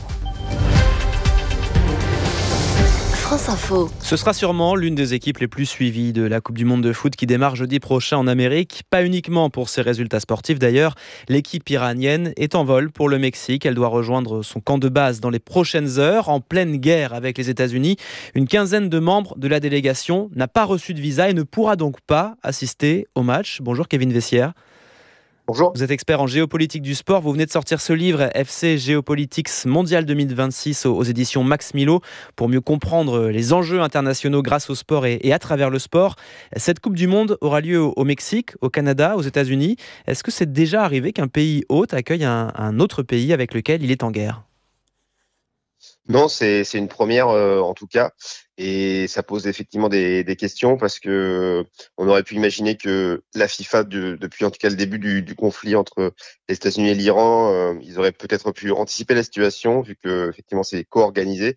France Info. Ce sera sûrement l'une des équipes les plus suivies de la Coupe du Monde de foot qui démarre jeudi prochain en Amérique. Pas uniquement pour ses résultats sportifs d'ailleurs. L'équipe iranienne est en vol pour le Mexique. Elle doit rejoindre son camp de base dans les prochaines heures, en pleine guerre avec les États-Unis. Une quinzaine de membres de la délégation n'a pas reçu de visa et ne pourra donc pas assister au match. Bonjour Kevin Vessière. Bonjour. Vous êtes expert en géopolitique du sport. Vous venez de sortir ce livre F C Géopolitics Mondial deux mille vingt-six aux éditions Max Milo pour mieux comprendre les enjeux internationaux grâce au sport et, et à travers le sport. Cette Coupe du Monde aura lieu au Mexique, au Canada, aux États-Unis. Est-ce que c'est déjà arrivé qu'un pays hôte accueille un, un autre pays avec lequel il est en guerre ? Non, c'est, c'est une première euh, en tout cas, et ça pose effectivement des, des questions parce que on aurait pu imaginer que la FIFA, de, depuis en tout cas le début du, du conflit entre les États-Unis et l'Iran, euh, ils auraient peut-être pu anticiper la situation vu que effectivement c'est co-organisé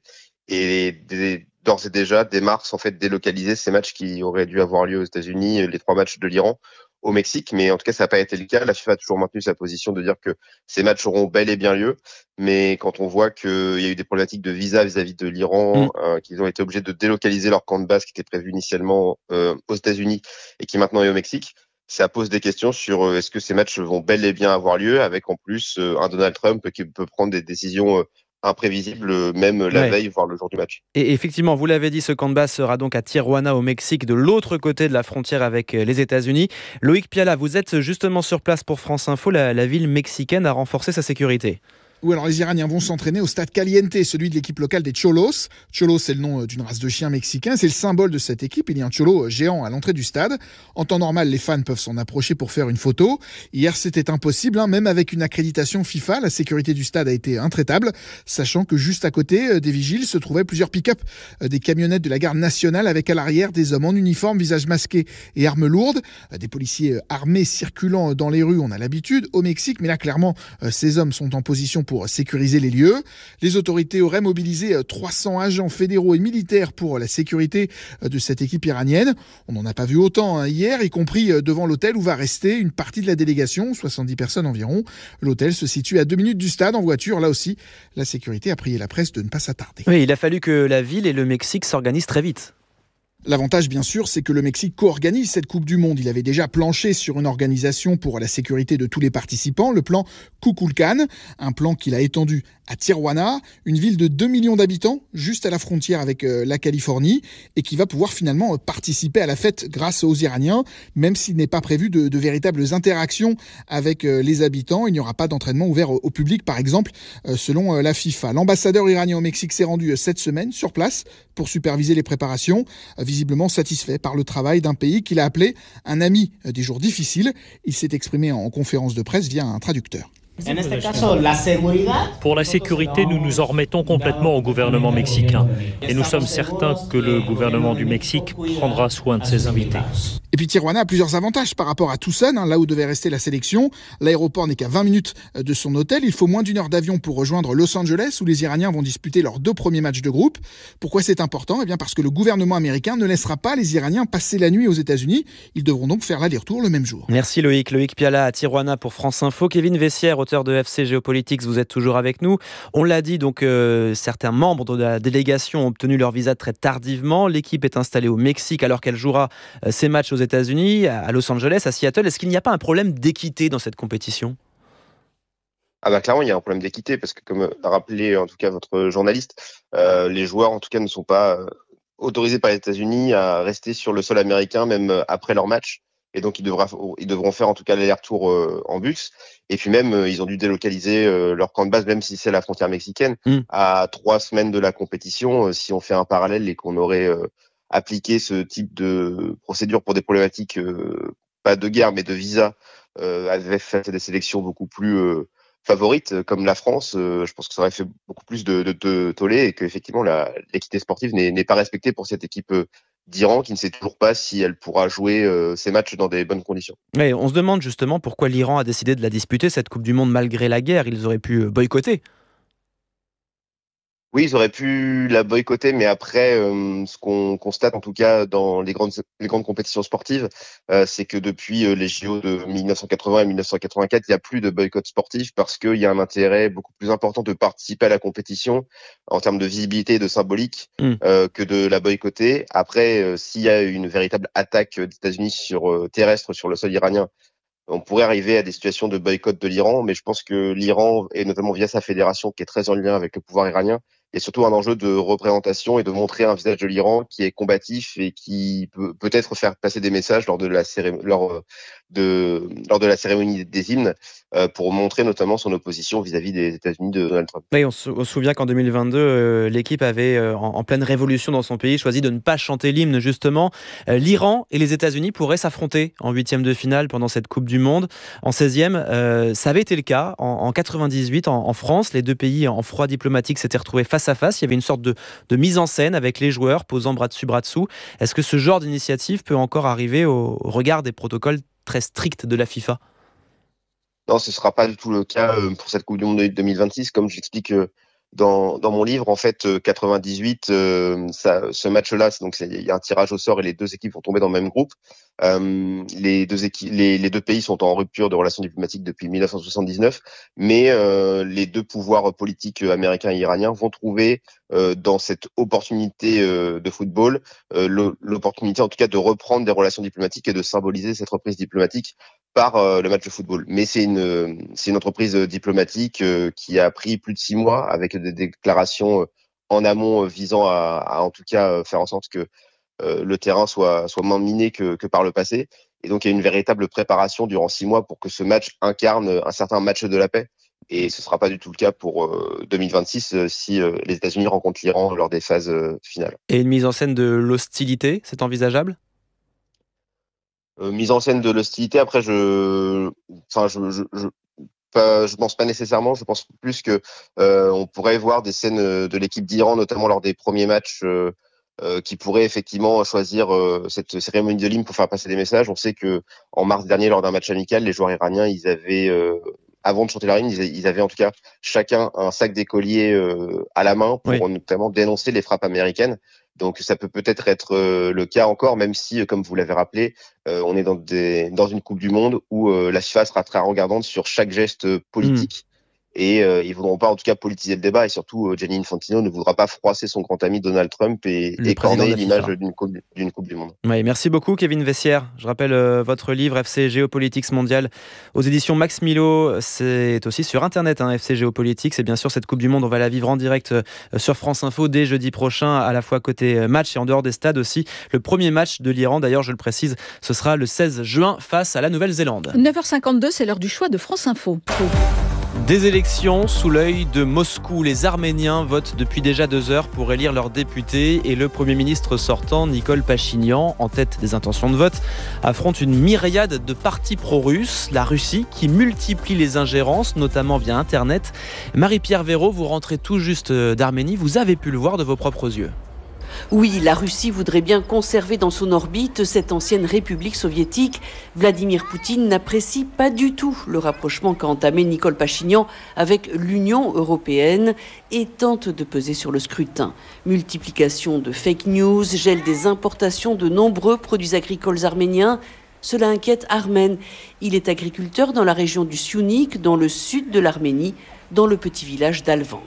et des, d'ores et déjà dès mars en fait délocaliser ces matchs qui auraient dû avoir lieu aux États-Unis, les trois matchs de l'Iran au Mexique, mais en tout cas ça n'a pas été le cas. La FIFA a toujours maintenu sa position de dire que ces matchs auront bel et bien lieu, mais quand on voit qu'il y a eu des problématiques de visa vis-à-vis de l'Iran, mmh. euh, qu'ils ont été obligés de délocaliser leur camp de base qui était prévu initialement euh, aux États-Unis et qui maintenant est au Mexique, ça pose des questions sur euh, est-ce que ces matchs vont bel et bien avoir lieu, avec en plus euh, un Donald Trump qui peut prendre des décisions euh, imprévisible, même la ouais. veille, voire le jour du match. Et effectivement, vous l'avez dit, ce camp de base sera donc à Tijuana, au Mexique, de l'autre côté de la frontière avec les États-Unis. Loïc Piala, vous êtes justement sur place pour France Info. La, la ville mexicaine a renforcé sa sécurité. Oui, alors les Iraniens vont s'entraîner au stade Caliente, celui de l'équipe locale des Cholos. Cholos, c'est le nom d'une race de chiens mexicains. C'est le symbole de cette équipe. Il y a un cholo géant à l'entrée du stade. En temps normal, les fans peuvent s'en approcher pour faire une photo. Hier, c'était impossible, hein. Même avec une accréditation FIFA, la sécurité du stade a été intraitable, sachant que juste à côté des vigiles se trouvaient plusieurs pick-up, des camionnettes de la garde nationale avec à l'arrière des hommes en uniforme, visage masqué et armes lourdes. Des policiers armés circulant dans les rues, on a l'habitude au Mexique, mais là, clairement, ces hommes sont en position pour pour sécuriser les lieux. Les autorités auraient mobilisé trois cents agents fédéraux et militaires pour la sécurité de cette équipe iranienne. On n'en a pas vu autant hein, hier, y compris devant l'hôtel où va rester une partie de la délégation, soixante-dix personnes environ. L'hôtel se situe à deux minutes du stade en voiture. Là aussi, la sécurité a prié la presse de ne pas s'attarder. Oui, il a fallu que la ville et le Mexique s'organisent très vite. L'avantage, bien sûr, c'est que le Mexique co-organise cette Coupe du Monde. Il avait déjà planché sur une organisation pour la sécurité de tous les participants, le plan Kukulkan, un plan qu'il a étendu à Tijuana, une ville de deux millions d'habitants, juste à la frontière avec la Californie, et qui va pouvoir finalement participer à la fête grâce aux Iraniens, même s'il n'est pas prévu de, de véritables interactions avec les habitants. Il n'y aura pas d'entraînement ouvert au public, par exemple, selon la FIFA. L'ambassadeur iranien au Mexique s'est rendu cette semaine sur place pour superviser les préparations, visiblement satisfait par le travail d'un pays qu'il a appelé un ami des jours difficiles. Il s'est exprimé en conférence de presse via un traducteur. Pour la sécurité, nous nous en remettons complètement au gouvernement mexicain. Et nous sommes certains que le gouvernement du Mexique prendra soin de ses invités. Et puis Tijuana a plusieurs avantages par rapport à Tucson, hein, là où devait rester la sélection. L'aéroport n'est qu'à vingt minutes de son hôtel. Il faut moins d'une heure d'avion pour rejoindre Los Angeles, où les Iraniens vont disputer leurs deux premiers matchs de groupe. Pourquoi c'est important ? Eh bien parce que le gouvernement américain ne laissera pas les Iraniens passer la nuit aux États-Unis. Ils devront donc faire l'aller-retour le même jour. Merci Loïc. Loïc Piala à Tijuana pour France Info. Kevin Vessière, auteur de F C Géopolitics, vous êtes toujours avec nous. On l'a dit, donc euh, certains membres de la délégation ont obtenu leur visa très tardivement. L'équipe est installée au Mexique alors qu'elle jouera euh, ses matchs aux États-Unis, à Los Angeles, à Seattle. Est-ce qu'il n'y a pas un problème d'équité dans cette compétition ? Ah bah clairement, il y a un problème d'équité parce que, comme l'a rappelé en tout cas votre journaliste, euh, les joueurs en tout cas ne sont pas euh, autorisés par les États-Unis à rester sur le sol américain même après leur match. Et donc ils, devra, ils devront faire en tout cas l'aller-retour euh, en bus. Et puis même euh, ils ont dû délocaliser euh, leur camp de base, même si c'est la frontière mexicaine, mmh. à trois semaines de la compétition. Euh, si on fait un parallèle et qu'on aurait euh, appliqué ce type de procédure pour des problématiques euh, pas de guerre, mais de visa, euh, avaient fait des sélections beaucoup plus euh, favorites, comme la France, euh, je pense que ça aurait fait beaucoup plus de, de, de tollé et qu'effectivement la, l'équité sportive n'est, n'est pas respectée pour cette équipe euh, d'Iran qui ne sait toujours pas si elle pourra jouer euh, ses matchs dans des bonnes conditions. Ouais, on se demande justement pourquoi l'Iran a décidé de la disputer, cette Coupe du Monde, malgré la guerre. Ils auraient pu boycotter. Oui, ils auraient pu la boycotter, mais après, euh, ce qu'on constate en tout cas dans les grandes les grandes compétitions sportives, euh, c'est que depuis euh, les J O de dix-neuf cent quatre-vingts et dix-neuf cent quatre-vingt-quatre, il n'y a plus de boycott sportif parce qu'il y a un intérêt beaucoup plus important de participer à la compétition en termes de visibilité et de symbolique mm. euh, que de la boycotter. Après, euh, s'il y a une véritable attaque des États-Unis sur euh, terrestre sur le sol iranien, on pourrait arriver à des situations de boycott de l'Iran, mais je pense que l'Iran, et notamment via sa fédération qui est très en lien avec le pouvoir iranien, il y a surtout un enjeu de représentation et de montrer un visage de l'Iran qui est combatif et qui peut peut-être faire passer des messages lors de la cérémonie, lors de, lors de la cérémonie des hymnes euh, pour montrer notamment son opposition vis-à-vis des États-Unis de Donald Trump. Oui, on se, on se souvient qu'en deux mille vingt-deux, euh, l'équipe avait, euh, en, en pleine révolution dans son pays, choisi de ne pas chanter l'hymne justement. Euh, L'Iran et les États-Unis pourraient s'affronter en huitième de finale pendant cette Coupe du Monde. En seizième, euh, ça avait été le cas en, en quatre-vingt-dix-huit en, en France. Les deux pays en froid diplomatique s'étaient retrouvés face à face. Il y avait une sorte de, de mise en scène avec les joueurs posant bras dessus, bras dessous. Est-ce que ce genre d'initiative peut encore arriver au, au regard des protocoles très stricts de la FIFA ? Non, ce ne sera pas du tout le cas pour cette Coupe du Monde de deux mille vingt-six. Comme je l'explique dans, dans mon livre, en fait, quatre-vingt-dix-huit, euh, ça, ce match-là, donc il y a un tirage au sort et les deux équipes vont tomber dans le même groupe. Euh, les, deux équipes, les, les deux pays sont en rupture de relations diplomatiques depuis dix-neuf cent soixante-dix-neuf, mais euh, les deux pouvoirs politiques américains et iraniens vont trouver euh, dans cette opportunité euh, de football euh, l'opportunité en tout cas de reprendre des relations diplomatiques et de symboliser cette reprise diplomatique par euh, le match de football. Mais c'est une c'est une entreprise diplomatique euh, qui a pris plus de six mois avec des déclarations en amont visant à, à en tout cas faire en sorte que euh, le terrain soit soit moins miné que, que par le passé. Et donc il y a une véritable préparation durant six mois pour que ce match incarne un certain match de la paix. Et ce ne sera pas du tout le cas pour euh, deux mille vingt-six euh, si euh, les États-Unis rencontrent l'Iran lors des phases euh, finales. Et une mise en scène de l'hostilité, c'est envisageable ? Euh, mise en scène de l'hostilité, après je, enfin je, je, je, pas, je pense pas nécessairement. Je pense plus que euh, on pourrait voir des scènes de l'équipe d'Iran, notamment lors des premiers matchs, euh, euh, qui pourraient effectivement choisir euh, cette cérémonie de l'hymne pour faire passer des messages. On sait que en mars dernier, lors d'un match amical, les joueurs iraniens, ils avaient euh, avant de chanter la hymne, ils avaient en tout cas chacun un sac d'écoliers euh, à la main pour oui. notamment dénoncer les frappes américaines. Donc ça peut peut-être être euh, le cas encore, même si, comme vous l'avez rappelé, euh, on est dans, des, dans une Coupe du Monde où euh, la FIFA sera très regardante sur chaque geste politique. Mmh. Et euh, ils voudront pas en tout cas politiser le débat, et surtout euh, Gianni Infantino ne voudra pas froisser son grand ami Donald Trump et écorner l'image d'une coupe, d'une coupe du Monde. Oui, merci beaucoup Kevin Vessière. Je rappelle euh, votre livre F C Géopolitics Mondiale aux éditions Max Milo. C'est aussi sur internet, hein, F C Géopolitics. Et bien sûr cette Coupe du Monde, on va la vivre en direct euh, sur France Info dès jeudi prochain, à la fois côté match et en dehors des stades aussi. Le premier match de l'Iran, d'ailleurs je le précise, ce sera le seize juin face à la Nouvelle-Zélande. neuf heures cinquante-deux, c'est l'heure du choix de France Info. Des élections sous l'œil de Moscou. Les Arméniens votent depuis déjà deux heures pour élire leurs députés et le Premier ministre sortant, Nicole Pachinian, en tête des intentions de vote, affronte une myriade de partis pro-russes. La Russie qui multiplie les ingérences, notamment via Internet. Marie-Pierre Véraud, vous rentrez tout juste d'Arménie. Vous avez pu le voir de vos propres yeux. Oui, la Russie voudrait bien conserver dans son orbite cette ancienne république soviétique. Vladimir Poutine n'apprécie pas du tout le rapprochement qu'a entamé Nicole Pachinian avec l'Union européenne et tente de peser sur le scrutin. Multiplication de fake news, gel des importations de nombreux produits agricoles arméniens. Cela inquiète Armen. Il est agriculteur dans la région du Syunik, dans le sud de l'Arménie, dans le petit village d'Alvank.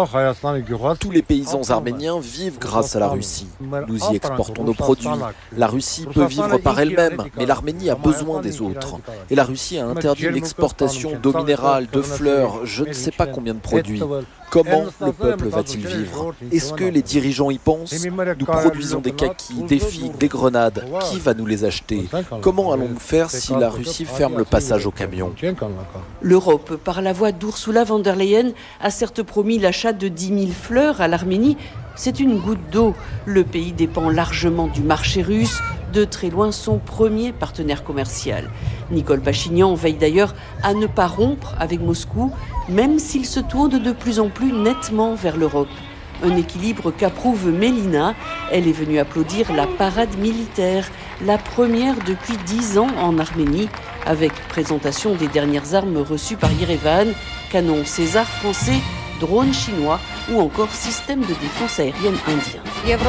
Tous les paysans arméniens vivent grâce à la Russie. Nous y exportons nos produits. La Russie peut vivre par elle-même, mais l'Arménie a besoin des autres. Et la Russie a interdit l'exportation d'eau minérale, de fleurs, je ne sais pas combien de produits. Comment le peuple va-t-il vivre? Est-ce que les dirigeants y pensent? Nous produisons des kakis, des figues, des grenades. Qui va nous les acheter? Comment allons-nous faire si la Russie ferme le passage aux camions? L'Europe, par la voix d'Ursula von der Leyen, a certes promis l'achat de dix mille fleurs à l'Arménie. C'est une goutte d'eau. Le pays dépend largement du marché russe. de très loin son premier partenaire commercial. Nicole Pachinian veille d'ailleurs à ne pas rompre avec Moscou, même s'il se tourne de plus en plus nettement vers l'Europe. Un équilibre qu'approuve Mélina. Elle est venue applaudir la parade militaire, la première depuis dix ans en Arménie, avec présentation des dernières armes reçues par Yerevan, canons César français, drones chinois ou encore système de défense aérienne indien.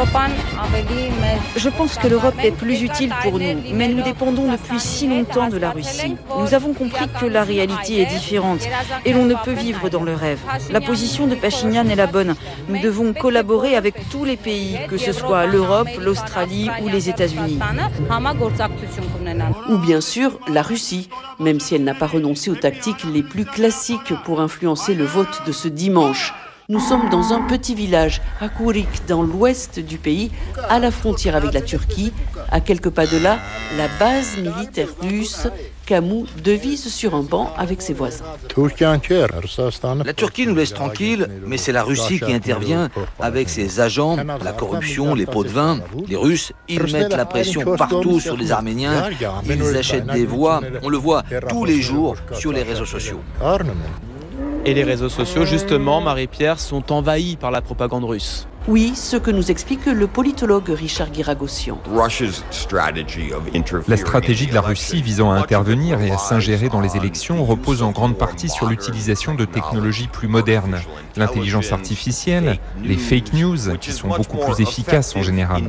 Je pense que l'Europe est plus utile pour nous, mais nous dépendons depuis si longtemps de la Russie. Nous avons compris que la réalité est différente et l'on ne peut vivre dans le rêve. La position de Pachinian est la bonne. Nous devons collaborer avec tous les pays, que ce soit l'Europe, l'Australie ou les États-Unis. Ou bien sûr la Russie, même si elle n'a pas renoncé aux tactiques les plus classiques pour influencer le vote de ce dimanche. Nous sommes dans un petit village, à Kourik, dans l'ouest du pays, à la frontière avec la Turquie. À quelques pas de là, la base militaire russe. Camou devise sur un banc avec ses voisins. La Turquie nous laisse tranquilles, mais c'est la Russie qui intervient avec ses agents, la corruption, les pots de vin. Les Russes, ils mettent la pression partout sur les Arméniens. Ils achètent des voix, on le voit tous les jours sur les réseaux sociaux. Et les réseaux sociaux, justement, Marie-Pierre, sont envahis par la propagande russe. Oui, ce que nous explique le politologue Richard Guiragossian. La stratégie de la Russie visant à intervenir et à s'ingérer dans les élections repose en grande partie sur l'utilisation de technologies plus modernes. L'intelligence artificielle, les fake news, qui sont beaucoup plus efficaces en général.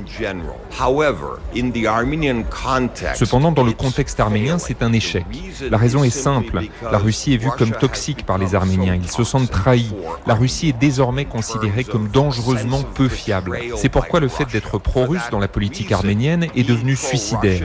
Cependant, dans le contexte arménien, c'est un échec. La raison est simple. La Russie est vue comme toxique par les Arméniens. Ils se sentent trahis. La Russie est désormais considérée comme dangereusement peu fiable. C'est pourquoi le fait d'être pro-russe dans la politique arménienne est devenu suicidaire.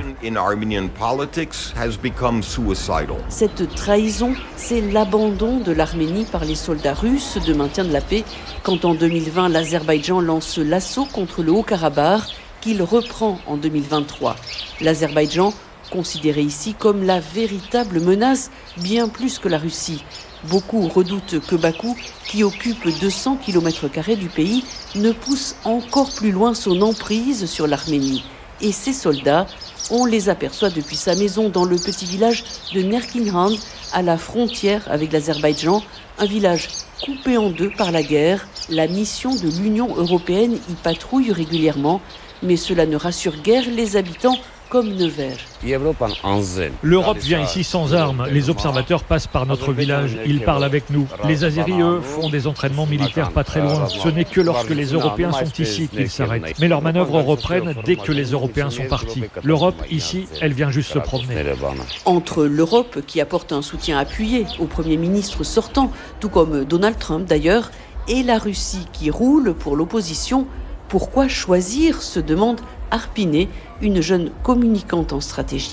Cette trahison, c'est l'abandon de l'Arménie par les soldats russes de maintien de la paix, quand en deux mille vingt, l'Azerbaïdjan lance l'assaut contre le Haut-Karabakh, qu'il reprend en deux mille vingt-trois. L'Azerbaïdjan, considéré ici comme la véritable menace, bien plus que la Russie. Beaucoup redoutent que Bakou, qui occupe deux cents kilomètres carrés du pays, ne pousse encore plus loin son emprise sur l'Arménie. Et ces soldats, on les aperçoit depuis sa maison dans le petit village de Nerkinhan, à la frontière avec l'Azerbaïdjan, un village coupé en deux par la guerre. La mission de l'Union européenne y patrouille régulièrement, mais cela ne rassure guère les habitants comme Nevers. L'Europe vient ici sans armes. Les observateurs passent par notre village. Ils parlent avec nous. Les Azéris, eux, font des entraînements militaires pas très loin. Ce n'est que lorsque les Européens sont ici qu'ils s'arrêtent. Mais leurs manœuvres reprennent dès que les Européens sont partis. L'Europe, ici, elle vient juste se promener. Entre l'Europe, qui apporte un soutien appuyé au Premier ministre sortant, tout comme Donald Trump d'ailleurs, et la Russie qui roule pour l'opposition, pourquoi choisir, se demande Arpiné, une jeune communicante en stratégie.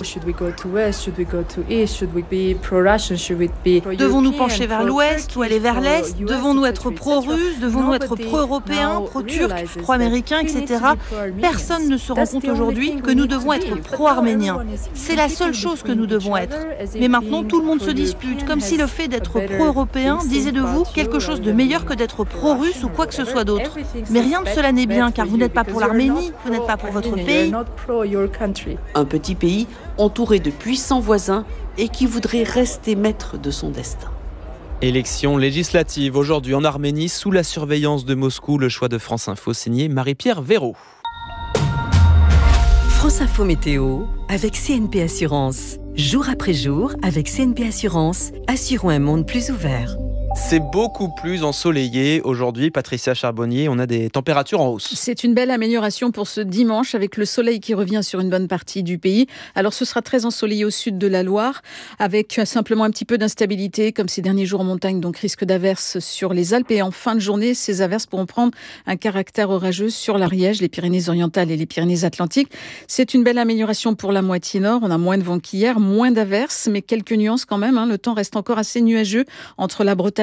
Devons-nous pencher vers l'ouest ou aller vers l'est? Devons-nous être pro-russes? Devons-nous être pro-européens, pro-turcs, pro-américains, et cetera. Personne ne se rend compte aujourd'hui que nous devons être pro-arméniens. C'est la seule chose que nous devons être. Mais maintenant, tout le monde se dispute, comme si le fait d'être pro-européen disait de vous quelque chose de meilleur que d'être pro-russe ou quoi que ce soit d'autre. Mais rien de cela n'est bien, car vous n'êtes pas pour l'Arménie, vous n'êtes pas pour votre pays. Un petit pays entouré de puissants voisins et qui voudrait rester maître de son destin. Élection législative aujourd'hui en Arménie sous la surveillance de Moscou. Le choix de France Info signé Marie-Pierre Véraud. France Info Météo avec C N P Assurance. Jour après jour, avec C N P Assurance, assurons un monde plus ouvert. C'est beaucoup plus ensoleillé aujourd'hui. Patricia Charbonnier, on a des températures en hausse. C'est une belle amélioration pour ce dimanche avec le soleil qui revient sur une bonne partie du pays. Alors ce sera très ensoleillé au sud de la Loire avec simplement un petit peu d'instabilité comme ces derniers jours en montagne, donc risque d'averses sur les Alpes. Et en fin de journée, ces averses pourront prendre un caractère orageux sur l'Ariège, les Pyrénées-Orientales et les Pyrénées-Atlantiques. C'est une belle amélioration pour la moitié nord. On a moins de vent qu'hier, moins d'averses, mais quelques nuances quand même. Hein. Le temps reste encore assez nuageux entre la Bretagne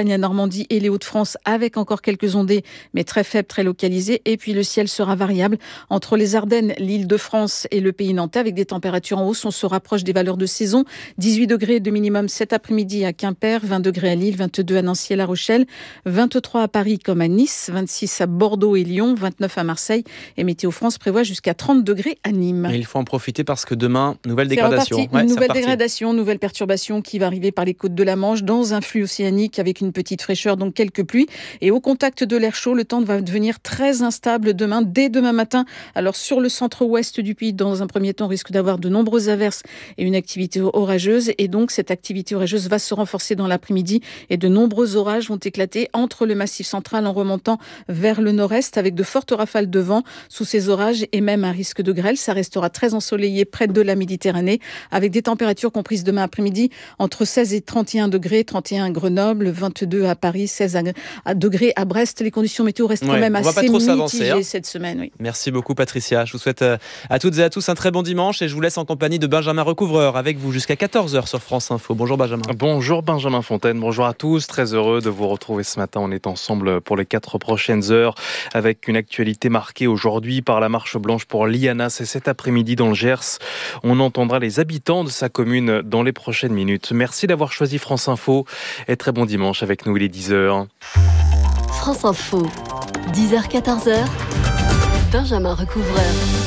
Bretagne, la Normandie et les Hauts-de-France avec encore quelques ondées, mais très faibles, très localisées. Et puis le ciel sera variable entre les Ardennes, l'Île-de-France et le pays nantais avec des températures en hausse. On se rapproche des valeurs de saison. dix-huit degrés de minimum cet après-midi à Quimper, vingt degrés à Lille, vingt-deux à Nancy et La Rochelle, vingt-trois à Paris comme à Nice, vingt-six à Bordeaux et Lyon, vingt-neuf à Marseille. Et Météo France prévoit jusqu'à trente degrés à Nîmes. Et il faut en profiter parce que demain, nouvelle dégradation. C'est reparti, ouais, une nouvelle dégradation, nouvelle perturbation qui va arriver par les côtes de la Manche dans un flux océanique avec une petite fraîcheur, donc quelques pluies. Et au contact de l'air chaud, le temps va devenir très instable demain, dès demain matin. Alors sur le centre-ouest du pays, dans un premier temps, on risque d'avoir de nombreuses averses et une activité orageuse. Et donc cette activité orageuse va se renforcer dans l'après-midi et de nombreux orages vont éclater entre le massif central en remontant vers le nord-est avec de fortes rafales de vent sous ces orages et même un risque de grêle. Ça restera très ensoleillé près de la Méditerranée avec des températures comprises demain après-midi entre seize et trente et un degrés, trente et un à Grenoble, vingt-deux à Paris, seize à degrés à Brest. Les conditions météo restent quand ouais, même assez mitigées hein. cette semaine. Oui. Merci beaucoup Patricia. Je vous souhaite à toutes et à tous un très bon dimanche et je vous laisse en compagnie de Benjamin Recouvreur avec vous jusqu'à quatorze heures sur France Info. Bonjour Benjamin. Bonjour Benjamin Fontaine, bonjour à tous. Très heureux de vous retrouver ce matin. On est ensemble pour les quatre prochaines heures avec une actualité marquée aujourd'hui par la marche blanche pour Liana. C'est cet après-midi dans le Gers. On entendra les habitants de sa commune dans les prochaines minutes. Merci d'avoir choisi France Info et très bon dimanche avec nous, il est dix heures. France Info, dix heures quatorze heures, Benjamin Recouvreur.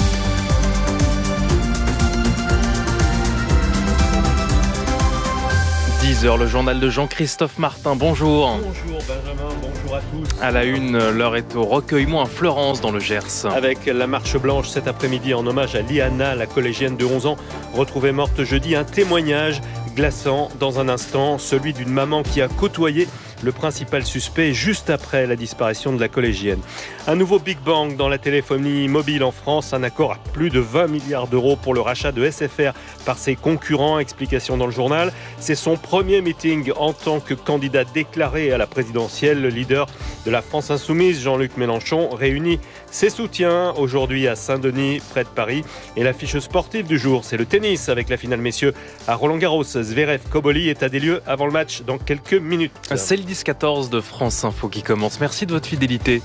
dix heures, le journal de Jean-Christophe Martin. Bonjour. Bonjour Benjamin, bonjour à tous. À la une, l'heure est au recueillement à Fleurance dans le Gers. Avec la marche blanche cet après-midi en hommage à Liana, la collégienne de onze ans, retrouvée morte jeudi. Un témoignage glaçant dans un instant, celui d'une maman qui a côtoyé le principal suspect juste après la disparition de la collégienne. Un nouveau Big Bang dans la téléphonie mobile en France, un accord à plus de vingt milliards d'euros pour le rachat de S F R par ses concurrents. Explication dans le journal. C'est son premier meeting en tant que candidat déclaré à la présidentielle. Le leader de la France Insoumise, Jean-Luc Mélenchon, réunit ses soutiens aujourd'hui à Saint-Denis, près de Paris. Et l'affiche sportive du jour, c'est le tennis avec la finale messieurs à Roland-Garros. Zverev-Koboli est à des lieux avant le match dans quelques minutes. C'est le dix quatorze de France Info qui commence. Merci de votre fidélité.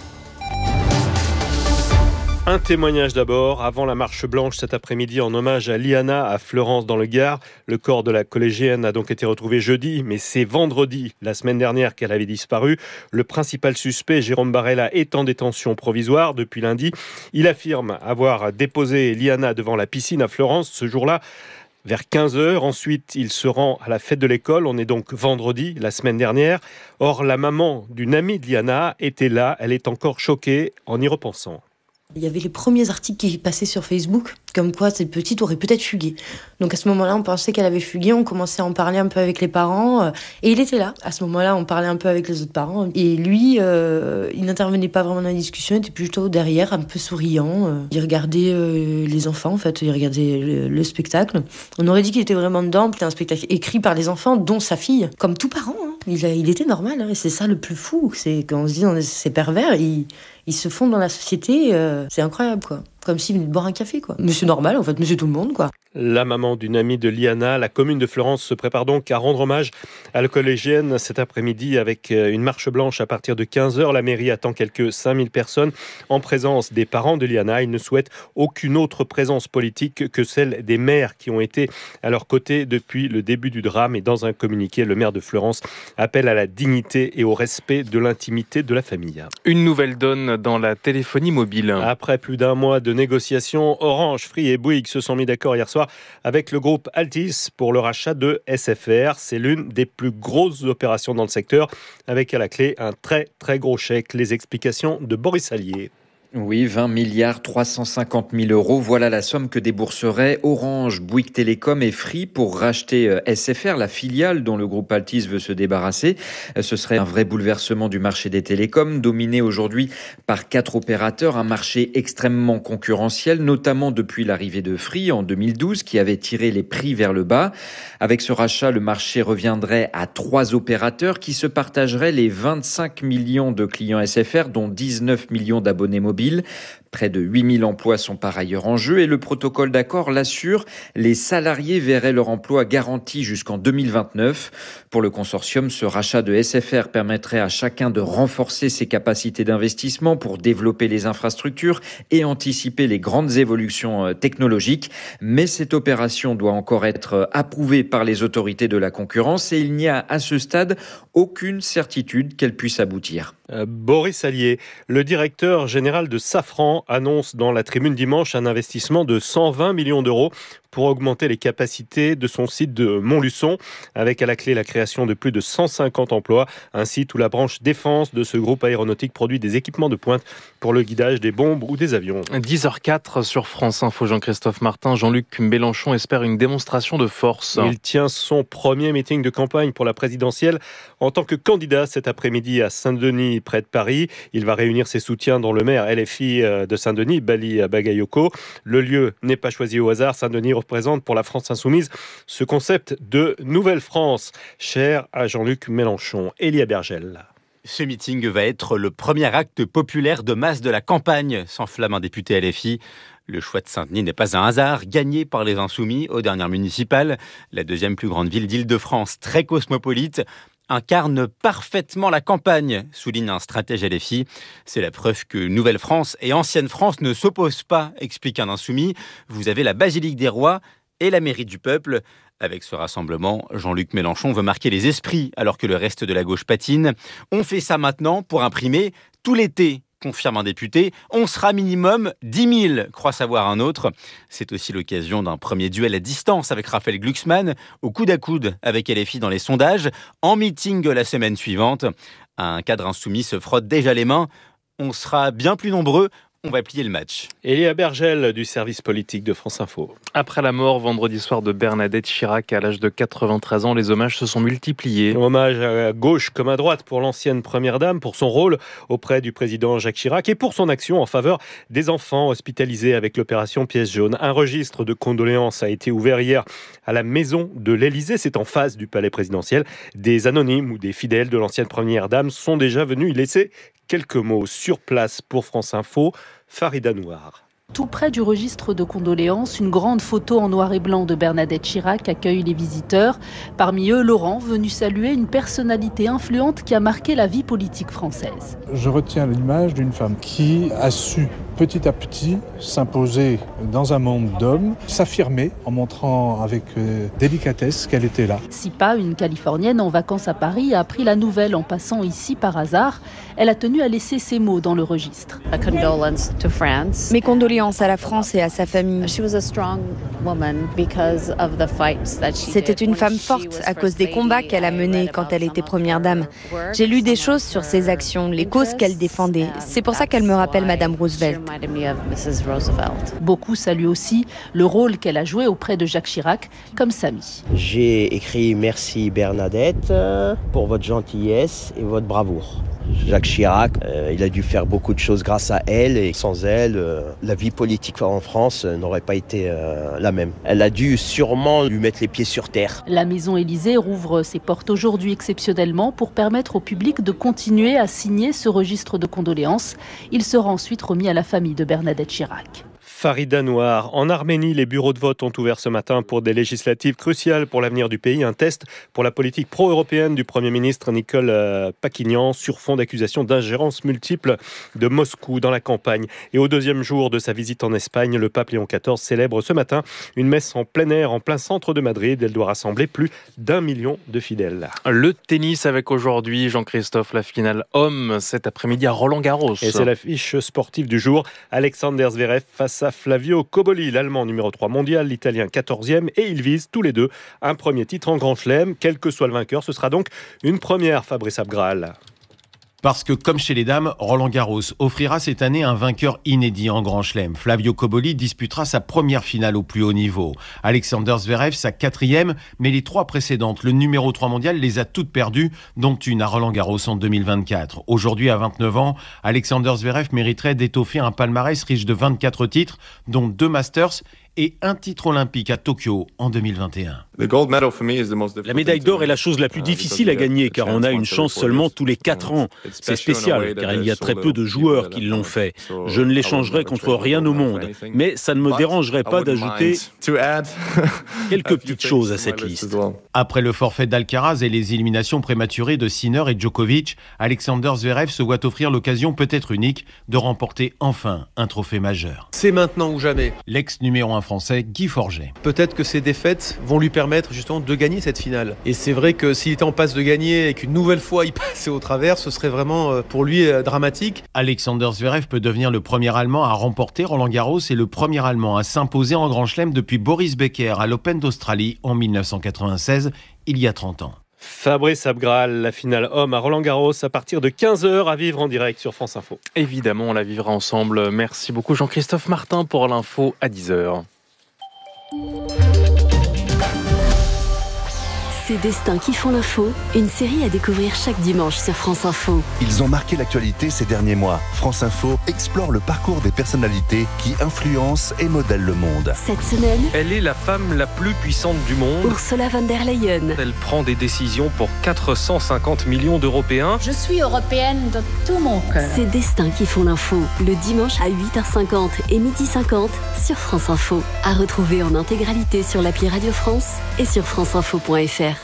Un témoignage d'abord, avant la marche blanche cet après-midi en hommage à Liana à Fleurance dans le Gard. Le corps de la collégienne a donc été retrouvé jeudi, mais c'est vendredi, la semaine dernière, qu'elle avait disparu. Le principal suspect, Jérôme Barella, est en détention provisoire depuis lundi. Il affirme avoir déposé Liana devant la piscine à Fleurance ce jour-là. Vers quinze heures, ensuite, il se rend à la fête de l'école. On est donc vendredi, la semaine dernière. Or, la maman d'une amie de Liana était là. Elle est encore choquée en y repensant. Il y avait les premiers articles qui passaient sur Facebook, comme quoi cette petite aurait peut-être fugué. Donc à ce moment-là, on pensait qu'elle avait fugué, on commençait à en parler un peu avec les parents, euh, et il était là. À ce moment-là, on parlait un peu avec les autres parents, et lui, euh, il n'intervenait pas vraiment dans la discussion, il était plutôt derrière, un peu souriant. Euh, il regardait euh, les enfants, en fait, il regardait le, le spectacle. On aurait dit qu'il était vraiment dedans, c'était un spectacle écrit par les enfants, dont sa fille, comme tout parent. Hein. Il, a, il était normal, hein, et c'est ça le plus fou, c'est quand on se dit on est, c'est pervers, il... Ils se fondent dans la société, euh, c'est incroyable, quoi. Comme s'ils venaient de boire un café, quoi. Monsieur normal, en fait, monsieur tout le monde, quoi. La maman d'une amie de Liana, la commune de Fleurance se prépare donc à rendre hommage à la collégienne cet après-midi avec une marche blanche à partir de quinze heures. La mairie attend quelques cinq mille personnes en présence des parents de Liana. Ils ne souhaitent aucune autre présence politique que celle des maires qui ont été à leur côté depuis le début du drame. Et dans un communiqué, le maire de Fleurance appelle à la dignité et au respect de l'intimité de la famille. Une nouvelle donne dans la téléphonie mobile. Après plus d'un mois de négociations, Orange, Free et Bouygues se sont mis d'accord hier soir avec le groupe Altice pour le rachat de S F R. C'est l'une des plus grosses opérations dans le secteur, avec à la clé un très très gros chèque. Les explications de Boris Allier. Oui, vingt milliards trois cent cinquante mille euros. Voilà la somme que débourseraient Orange, Bouygues Télécom et Free pour racheter S F R, la filiale dont le groupe Altice veut se débarrasser. Ce serait un vrai bouleversement du marché des télécoms, dominé aujourd'hui par quatre opérateurs, un marché extrêmement concurrentiel, notamment depuis l'arrivée de Free en deux mille douze, qui avait tiré les prix vers le bas. Avec ce rachat, le marché reviendrait à trois opérateurs qui se partageraient les vingt-cinq millions de clients S F R, dont dix-neuf millions d'abonnés mobiles. Près de huit mille emplois sont par ailleurs en jeu et le protocole d'accord l'assure, les salariés verraient leur emploi garanti jusqu'en deux mille vingt-neuf. Pour le consortium, ce rachat de S F R permettrait à chacun de renforcer ses capacités d'investissement pour développer les infrastructures et anticiper les grandes évolutions technologiques. Mais cette opération doit encore être approuvée par les autorités de la concurrence et il n'y a à ce stade aucune certitude qu'elle puisse aboutir. Euh, Boris Allier, le directeur général de Safran, annonce dans la Tribune dimanche un investissement de cent vingt millions d'euros pour augmenter les capacités de son site de Montluçon, avec à la clé la création de plus de cent cinquante emplois. Un site où la branche défense de ce groupe aéronautique produit des équipements de pointe pour le guidage des bombes ou des avions. dix heures quatre sur France Info, Jean-Christophe Martin. Jean-Luc Mélenchon espère une démonstration de force. Il tient son premier meeting de campagne pour la présidentielle en tant que candidat cet après-midi à Saint-Denis, près de Paris. Il va réunir ses soutiens dont le maire L F I de Saint-Denis, Bali Bagayoko. Le lieu n'est pas choisi au hasard. Saint-Denis représente pour la France insoumise ce concept de Nouvelle France, cher à Jean-Luc Mélenchon. Elia Bergel. Ce meeting va être le premier acte populaire de masse de la campagne, s'enflamme un député L F I. Le choix de Saint-Denis n'est pas un hasard, gagné par les Insoumis aux dernières municipales. La deuxième plus grande ville d'Île-de-France, très cosmopolite, incarne parfaitement la campagne, souligne un stratège L F I. C'est la preuve que Nouvelle-France et Ancienne France ne s'opposent pas, explique un insoumis. Vous avez la Basilique des Rois et la mairie du peuple. Avec ce rassemblement, Jean-Luc Mélenchon veut marquer les esprits alors que le reste de la gauche patine. On fait ça maintenant pour imprimer tout l'été, confirme un député. On sera minimum dix mille, croit savoir un autre. C'est aussi l'occasion d'un premier duel à distance avec Raphaël Glucksmann, au coude à coude avec L F I dans les sondages, en meeting la semaine suivante. Un cadre insoumis se frotte déjà les mains. On sera bien plus nombreux. On va plier le match. Elia Bergel du service politique de France Info. Après la mort vendredi soir de Bernadette Chirac à l'âge de quatre-vingt-treize ans, les hommages se sont multipliés. Hommage à gauche comme à droite pour l'ancienne première dame, pour son rôle auprès du président Jacques Chirac et pour son action en faveur des enfants hospitalisés avec l'opération Pièce jaune. Un registre de condoléances a été ouvert hier à la maison de l'Élysée. C'est en face du palais présidentiel. Des anonymes ou des fidèles de l'ancienne première dame sont déjà venus y laisser quelques mots. Sur place pour France Info, Farida Noir. Tout près du registre de condoléances, une grande photo en noir et blanc de Bernadette Chirac accueille les visiteurs. Parmi eux, Laurent, venu saluer une personnalité influente qui a marqué la vie politique française. Je retiens l'image d'une femme qui a su petit à petit s'imposer dans un monde d'hommes, s'affirmer en montrant avec délicatesse qu'elle était là. Sipa, une Californienne en vacances à Paris, a appris la nouvelle en passant ici par hasard. Elle a tenu à laisser ces mots dans le registre. Mes condoléances à la France et à sa famille. C'était une femme forte à cause des combats qu'elle a menés quand elle était première dame. J'ai lu des choses sur ses actions, les causes qu'elle défendait. C'est pour ça qu'elle me rappelle Madame Roosevelt. Beaucoup saluent aussi le rôle qu'elle a joué auprès de Jacques Chirac, comme Samy. J'ai écrit merci Bernadette pour votre gentillesse et votre bravoure. Jacques Chirac, euh, il a dû faire beaucoup de choses grâce à elle et sans elle, euh, la vie politique en France euh, n'aurait pas été euh, la même. Elle a dû sûrement lui mettre les pieds sur terre. La Maison Élysée rouvre ses portes aujourd'hui exceptionnellement pour permettre au public de continuer à signer ce registre de condoléances. Il sera ensuite remis à la famille de Bernadette Chirac. Farida Noir. En Arménie, les bureaux de vote ont ouvert ce matin pour des législatives cruciales pour l'avenir du pays. Un test pour la politique pro-européenne du Premier ministre Nicole Pachinian sur fond d'accusations d'ingérence multiple de Moscou dans la campagne. Et au deuxième jour de sa visite en Espagne, le pape Léon quatorze célèbre ce matin une messe en plein air en plein centre de Madrid. Elle doit rassembler plus d'un million de fidèles. Le tennis avec aujourd'hui, Jean-Christophe, la finale homme cet après-midi à Roland-Garros. Et c'est l'affiche sportive du jour. Alexander Zverev face à Flavio Cobolli, l'Allemand numéro trois mondial, l'Italien quatorzième, et ils visent tous les deux un premier titre en Grand Chelem. Quel que soit le vainqueur, ce sera donc une première, Fabrice Abgral. Parce que, comme chez les dames, Roland-Garros offrira cette année un vainqueur inédit en Grand Chelem. Flavio Cobolli disputera sa première finale au plus haut niveau. Alexander Zverev, sa quatrième, mais les trois précédentes, le numéro trois mondial, les a toutes perdues, dont une à Roland-Garros en deux mille vingt-quatre. Aujourd'hui, à vingt-neuf ans, Alexander Zverev mériterait d'étoffer un palmarès riche de vingt-quatre titres, dont deux Masters et un titre olympique à Tokyo en deux mille vingt et un. La médaille d'or est la chose la plus difficile à gagner car on a une chance seulement tous les quatre ans. C'est spécial car il y a très peu de joueurs qui l'ont fait. Je ne l'échangerai contre rien au monde, mais ça ne me dérangerait pas d'ajouter quelques petites choses à cette liste. Après le forfait d'Alcaraz et les éliminations prématurées de Sinner et Djokovic, Alexander Zverev se voit offrir l'occasion peut-être unique de remporter enfin un trophée majeur. C'est maintenant ou jamais. L'ex numéro un français Guy Forget. Peut-être que ces défaites vont lui permettre justement de gagner cette finale. Et c'est vrai que s'il était en passe de gagner et qu'une nouvelle fois il passait au travers, ce serait vraiment pour lui dramatique. Alexander Zverev peut devenir le premier Allemand à remporter Roland-Garros et le premier Allemand à s'imposer en Grand Chelem depuis Boris Becker à l'Open d'Australie en mille neuf cent quatre-vingt-seize, il y a trente ans. Fabrice Abgral, la finale homme à Roland-Garros à partir de quinze heures à vivre en direct sur France Info. Évidemment, on la vivra ensemble. Merci beaucoup Jean-Christophe Martin pour l'info à dix heures. Ces destins qui font l'info, une série à découvrir chaque dimanche sur France Info. Ils ont marqué l'actualité ces derniers mois. France Info explore le parcours des personnalités qui influencent et modèlent le monde. Cette semaine, elle est la femme la plus puissante du monde. Ursula von der Leyen. Elle prend des décisions pour quatre cent cinquante millions d'Européens. Je suis européenne de tout mon cœur. Ces destins qui font l'info, le dimanche à huit heures cinquante et midi cinquante sur France Info. À retrouver en intégralité sur l'appli Radio France et sur franceinfo point f r.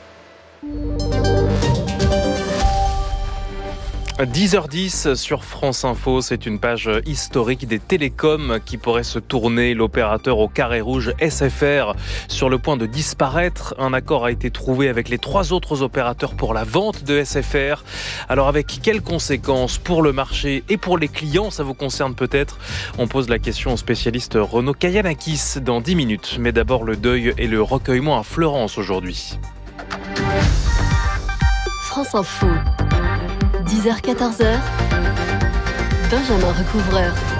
dix heures dix sur France Info, c'est une page historique des télécoms qui pourrait se tourner. L'opérateur au carré rouge S F R sur le point de disparaître. Un accord a été trouvé avec les trois autres opérateurs pour la vente de S F R. Alors avec quelles conséquences pour le marché et pour les clients, ça vous concerne peut-être? On pose la question au spécialiste Renaud Kayanakis dans dix minutes. Mais d'abord le deuil et le recueillement à Fleurance aujourd'hui. France Info, dix heures quatorze, Benjamin Recouvreur.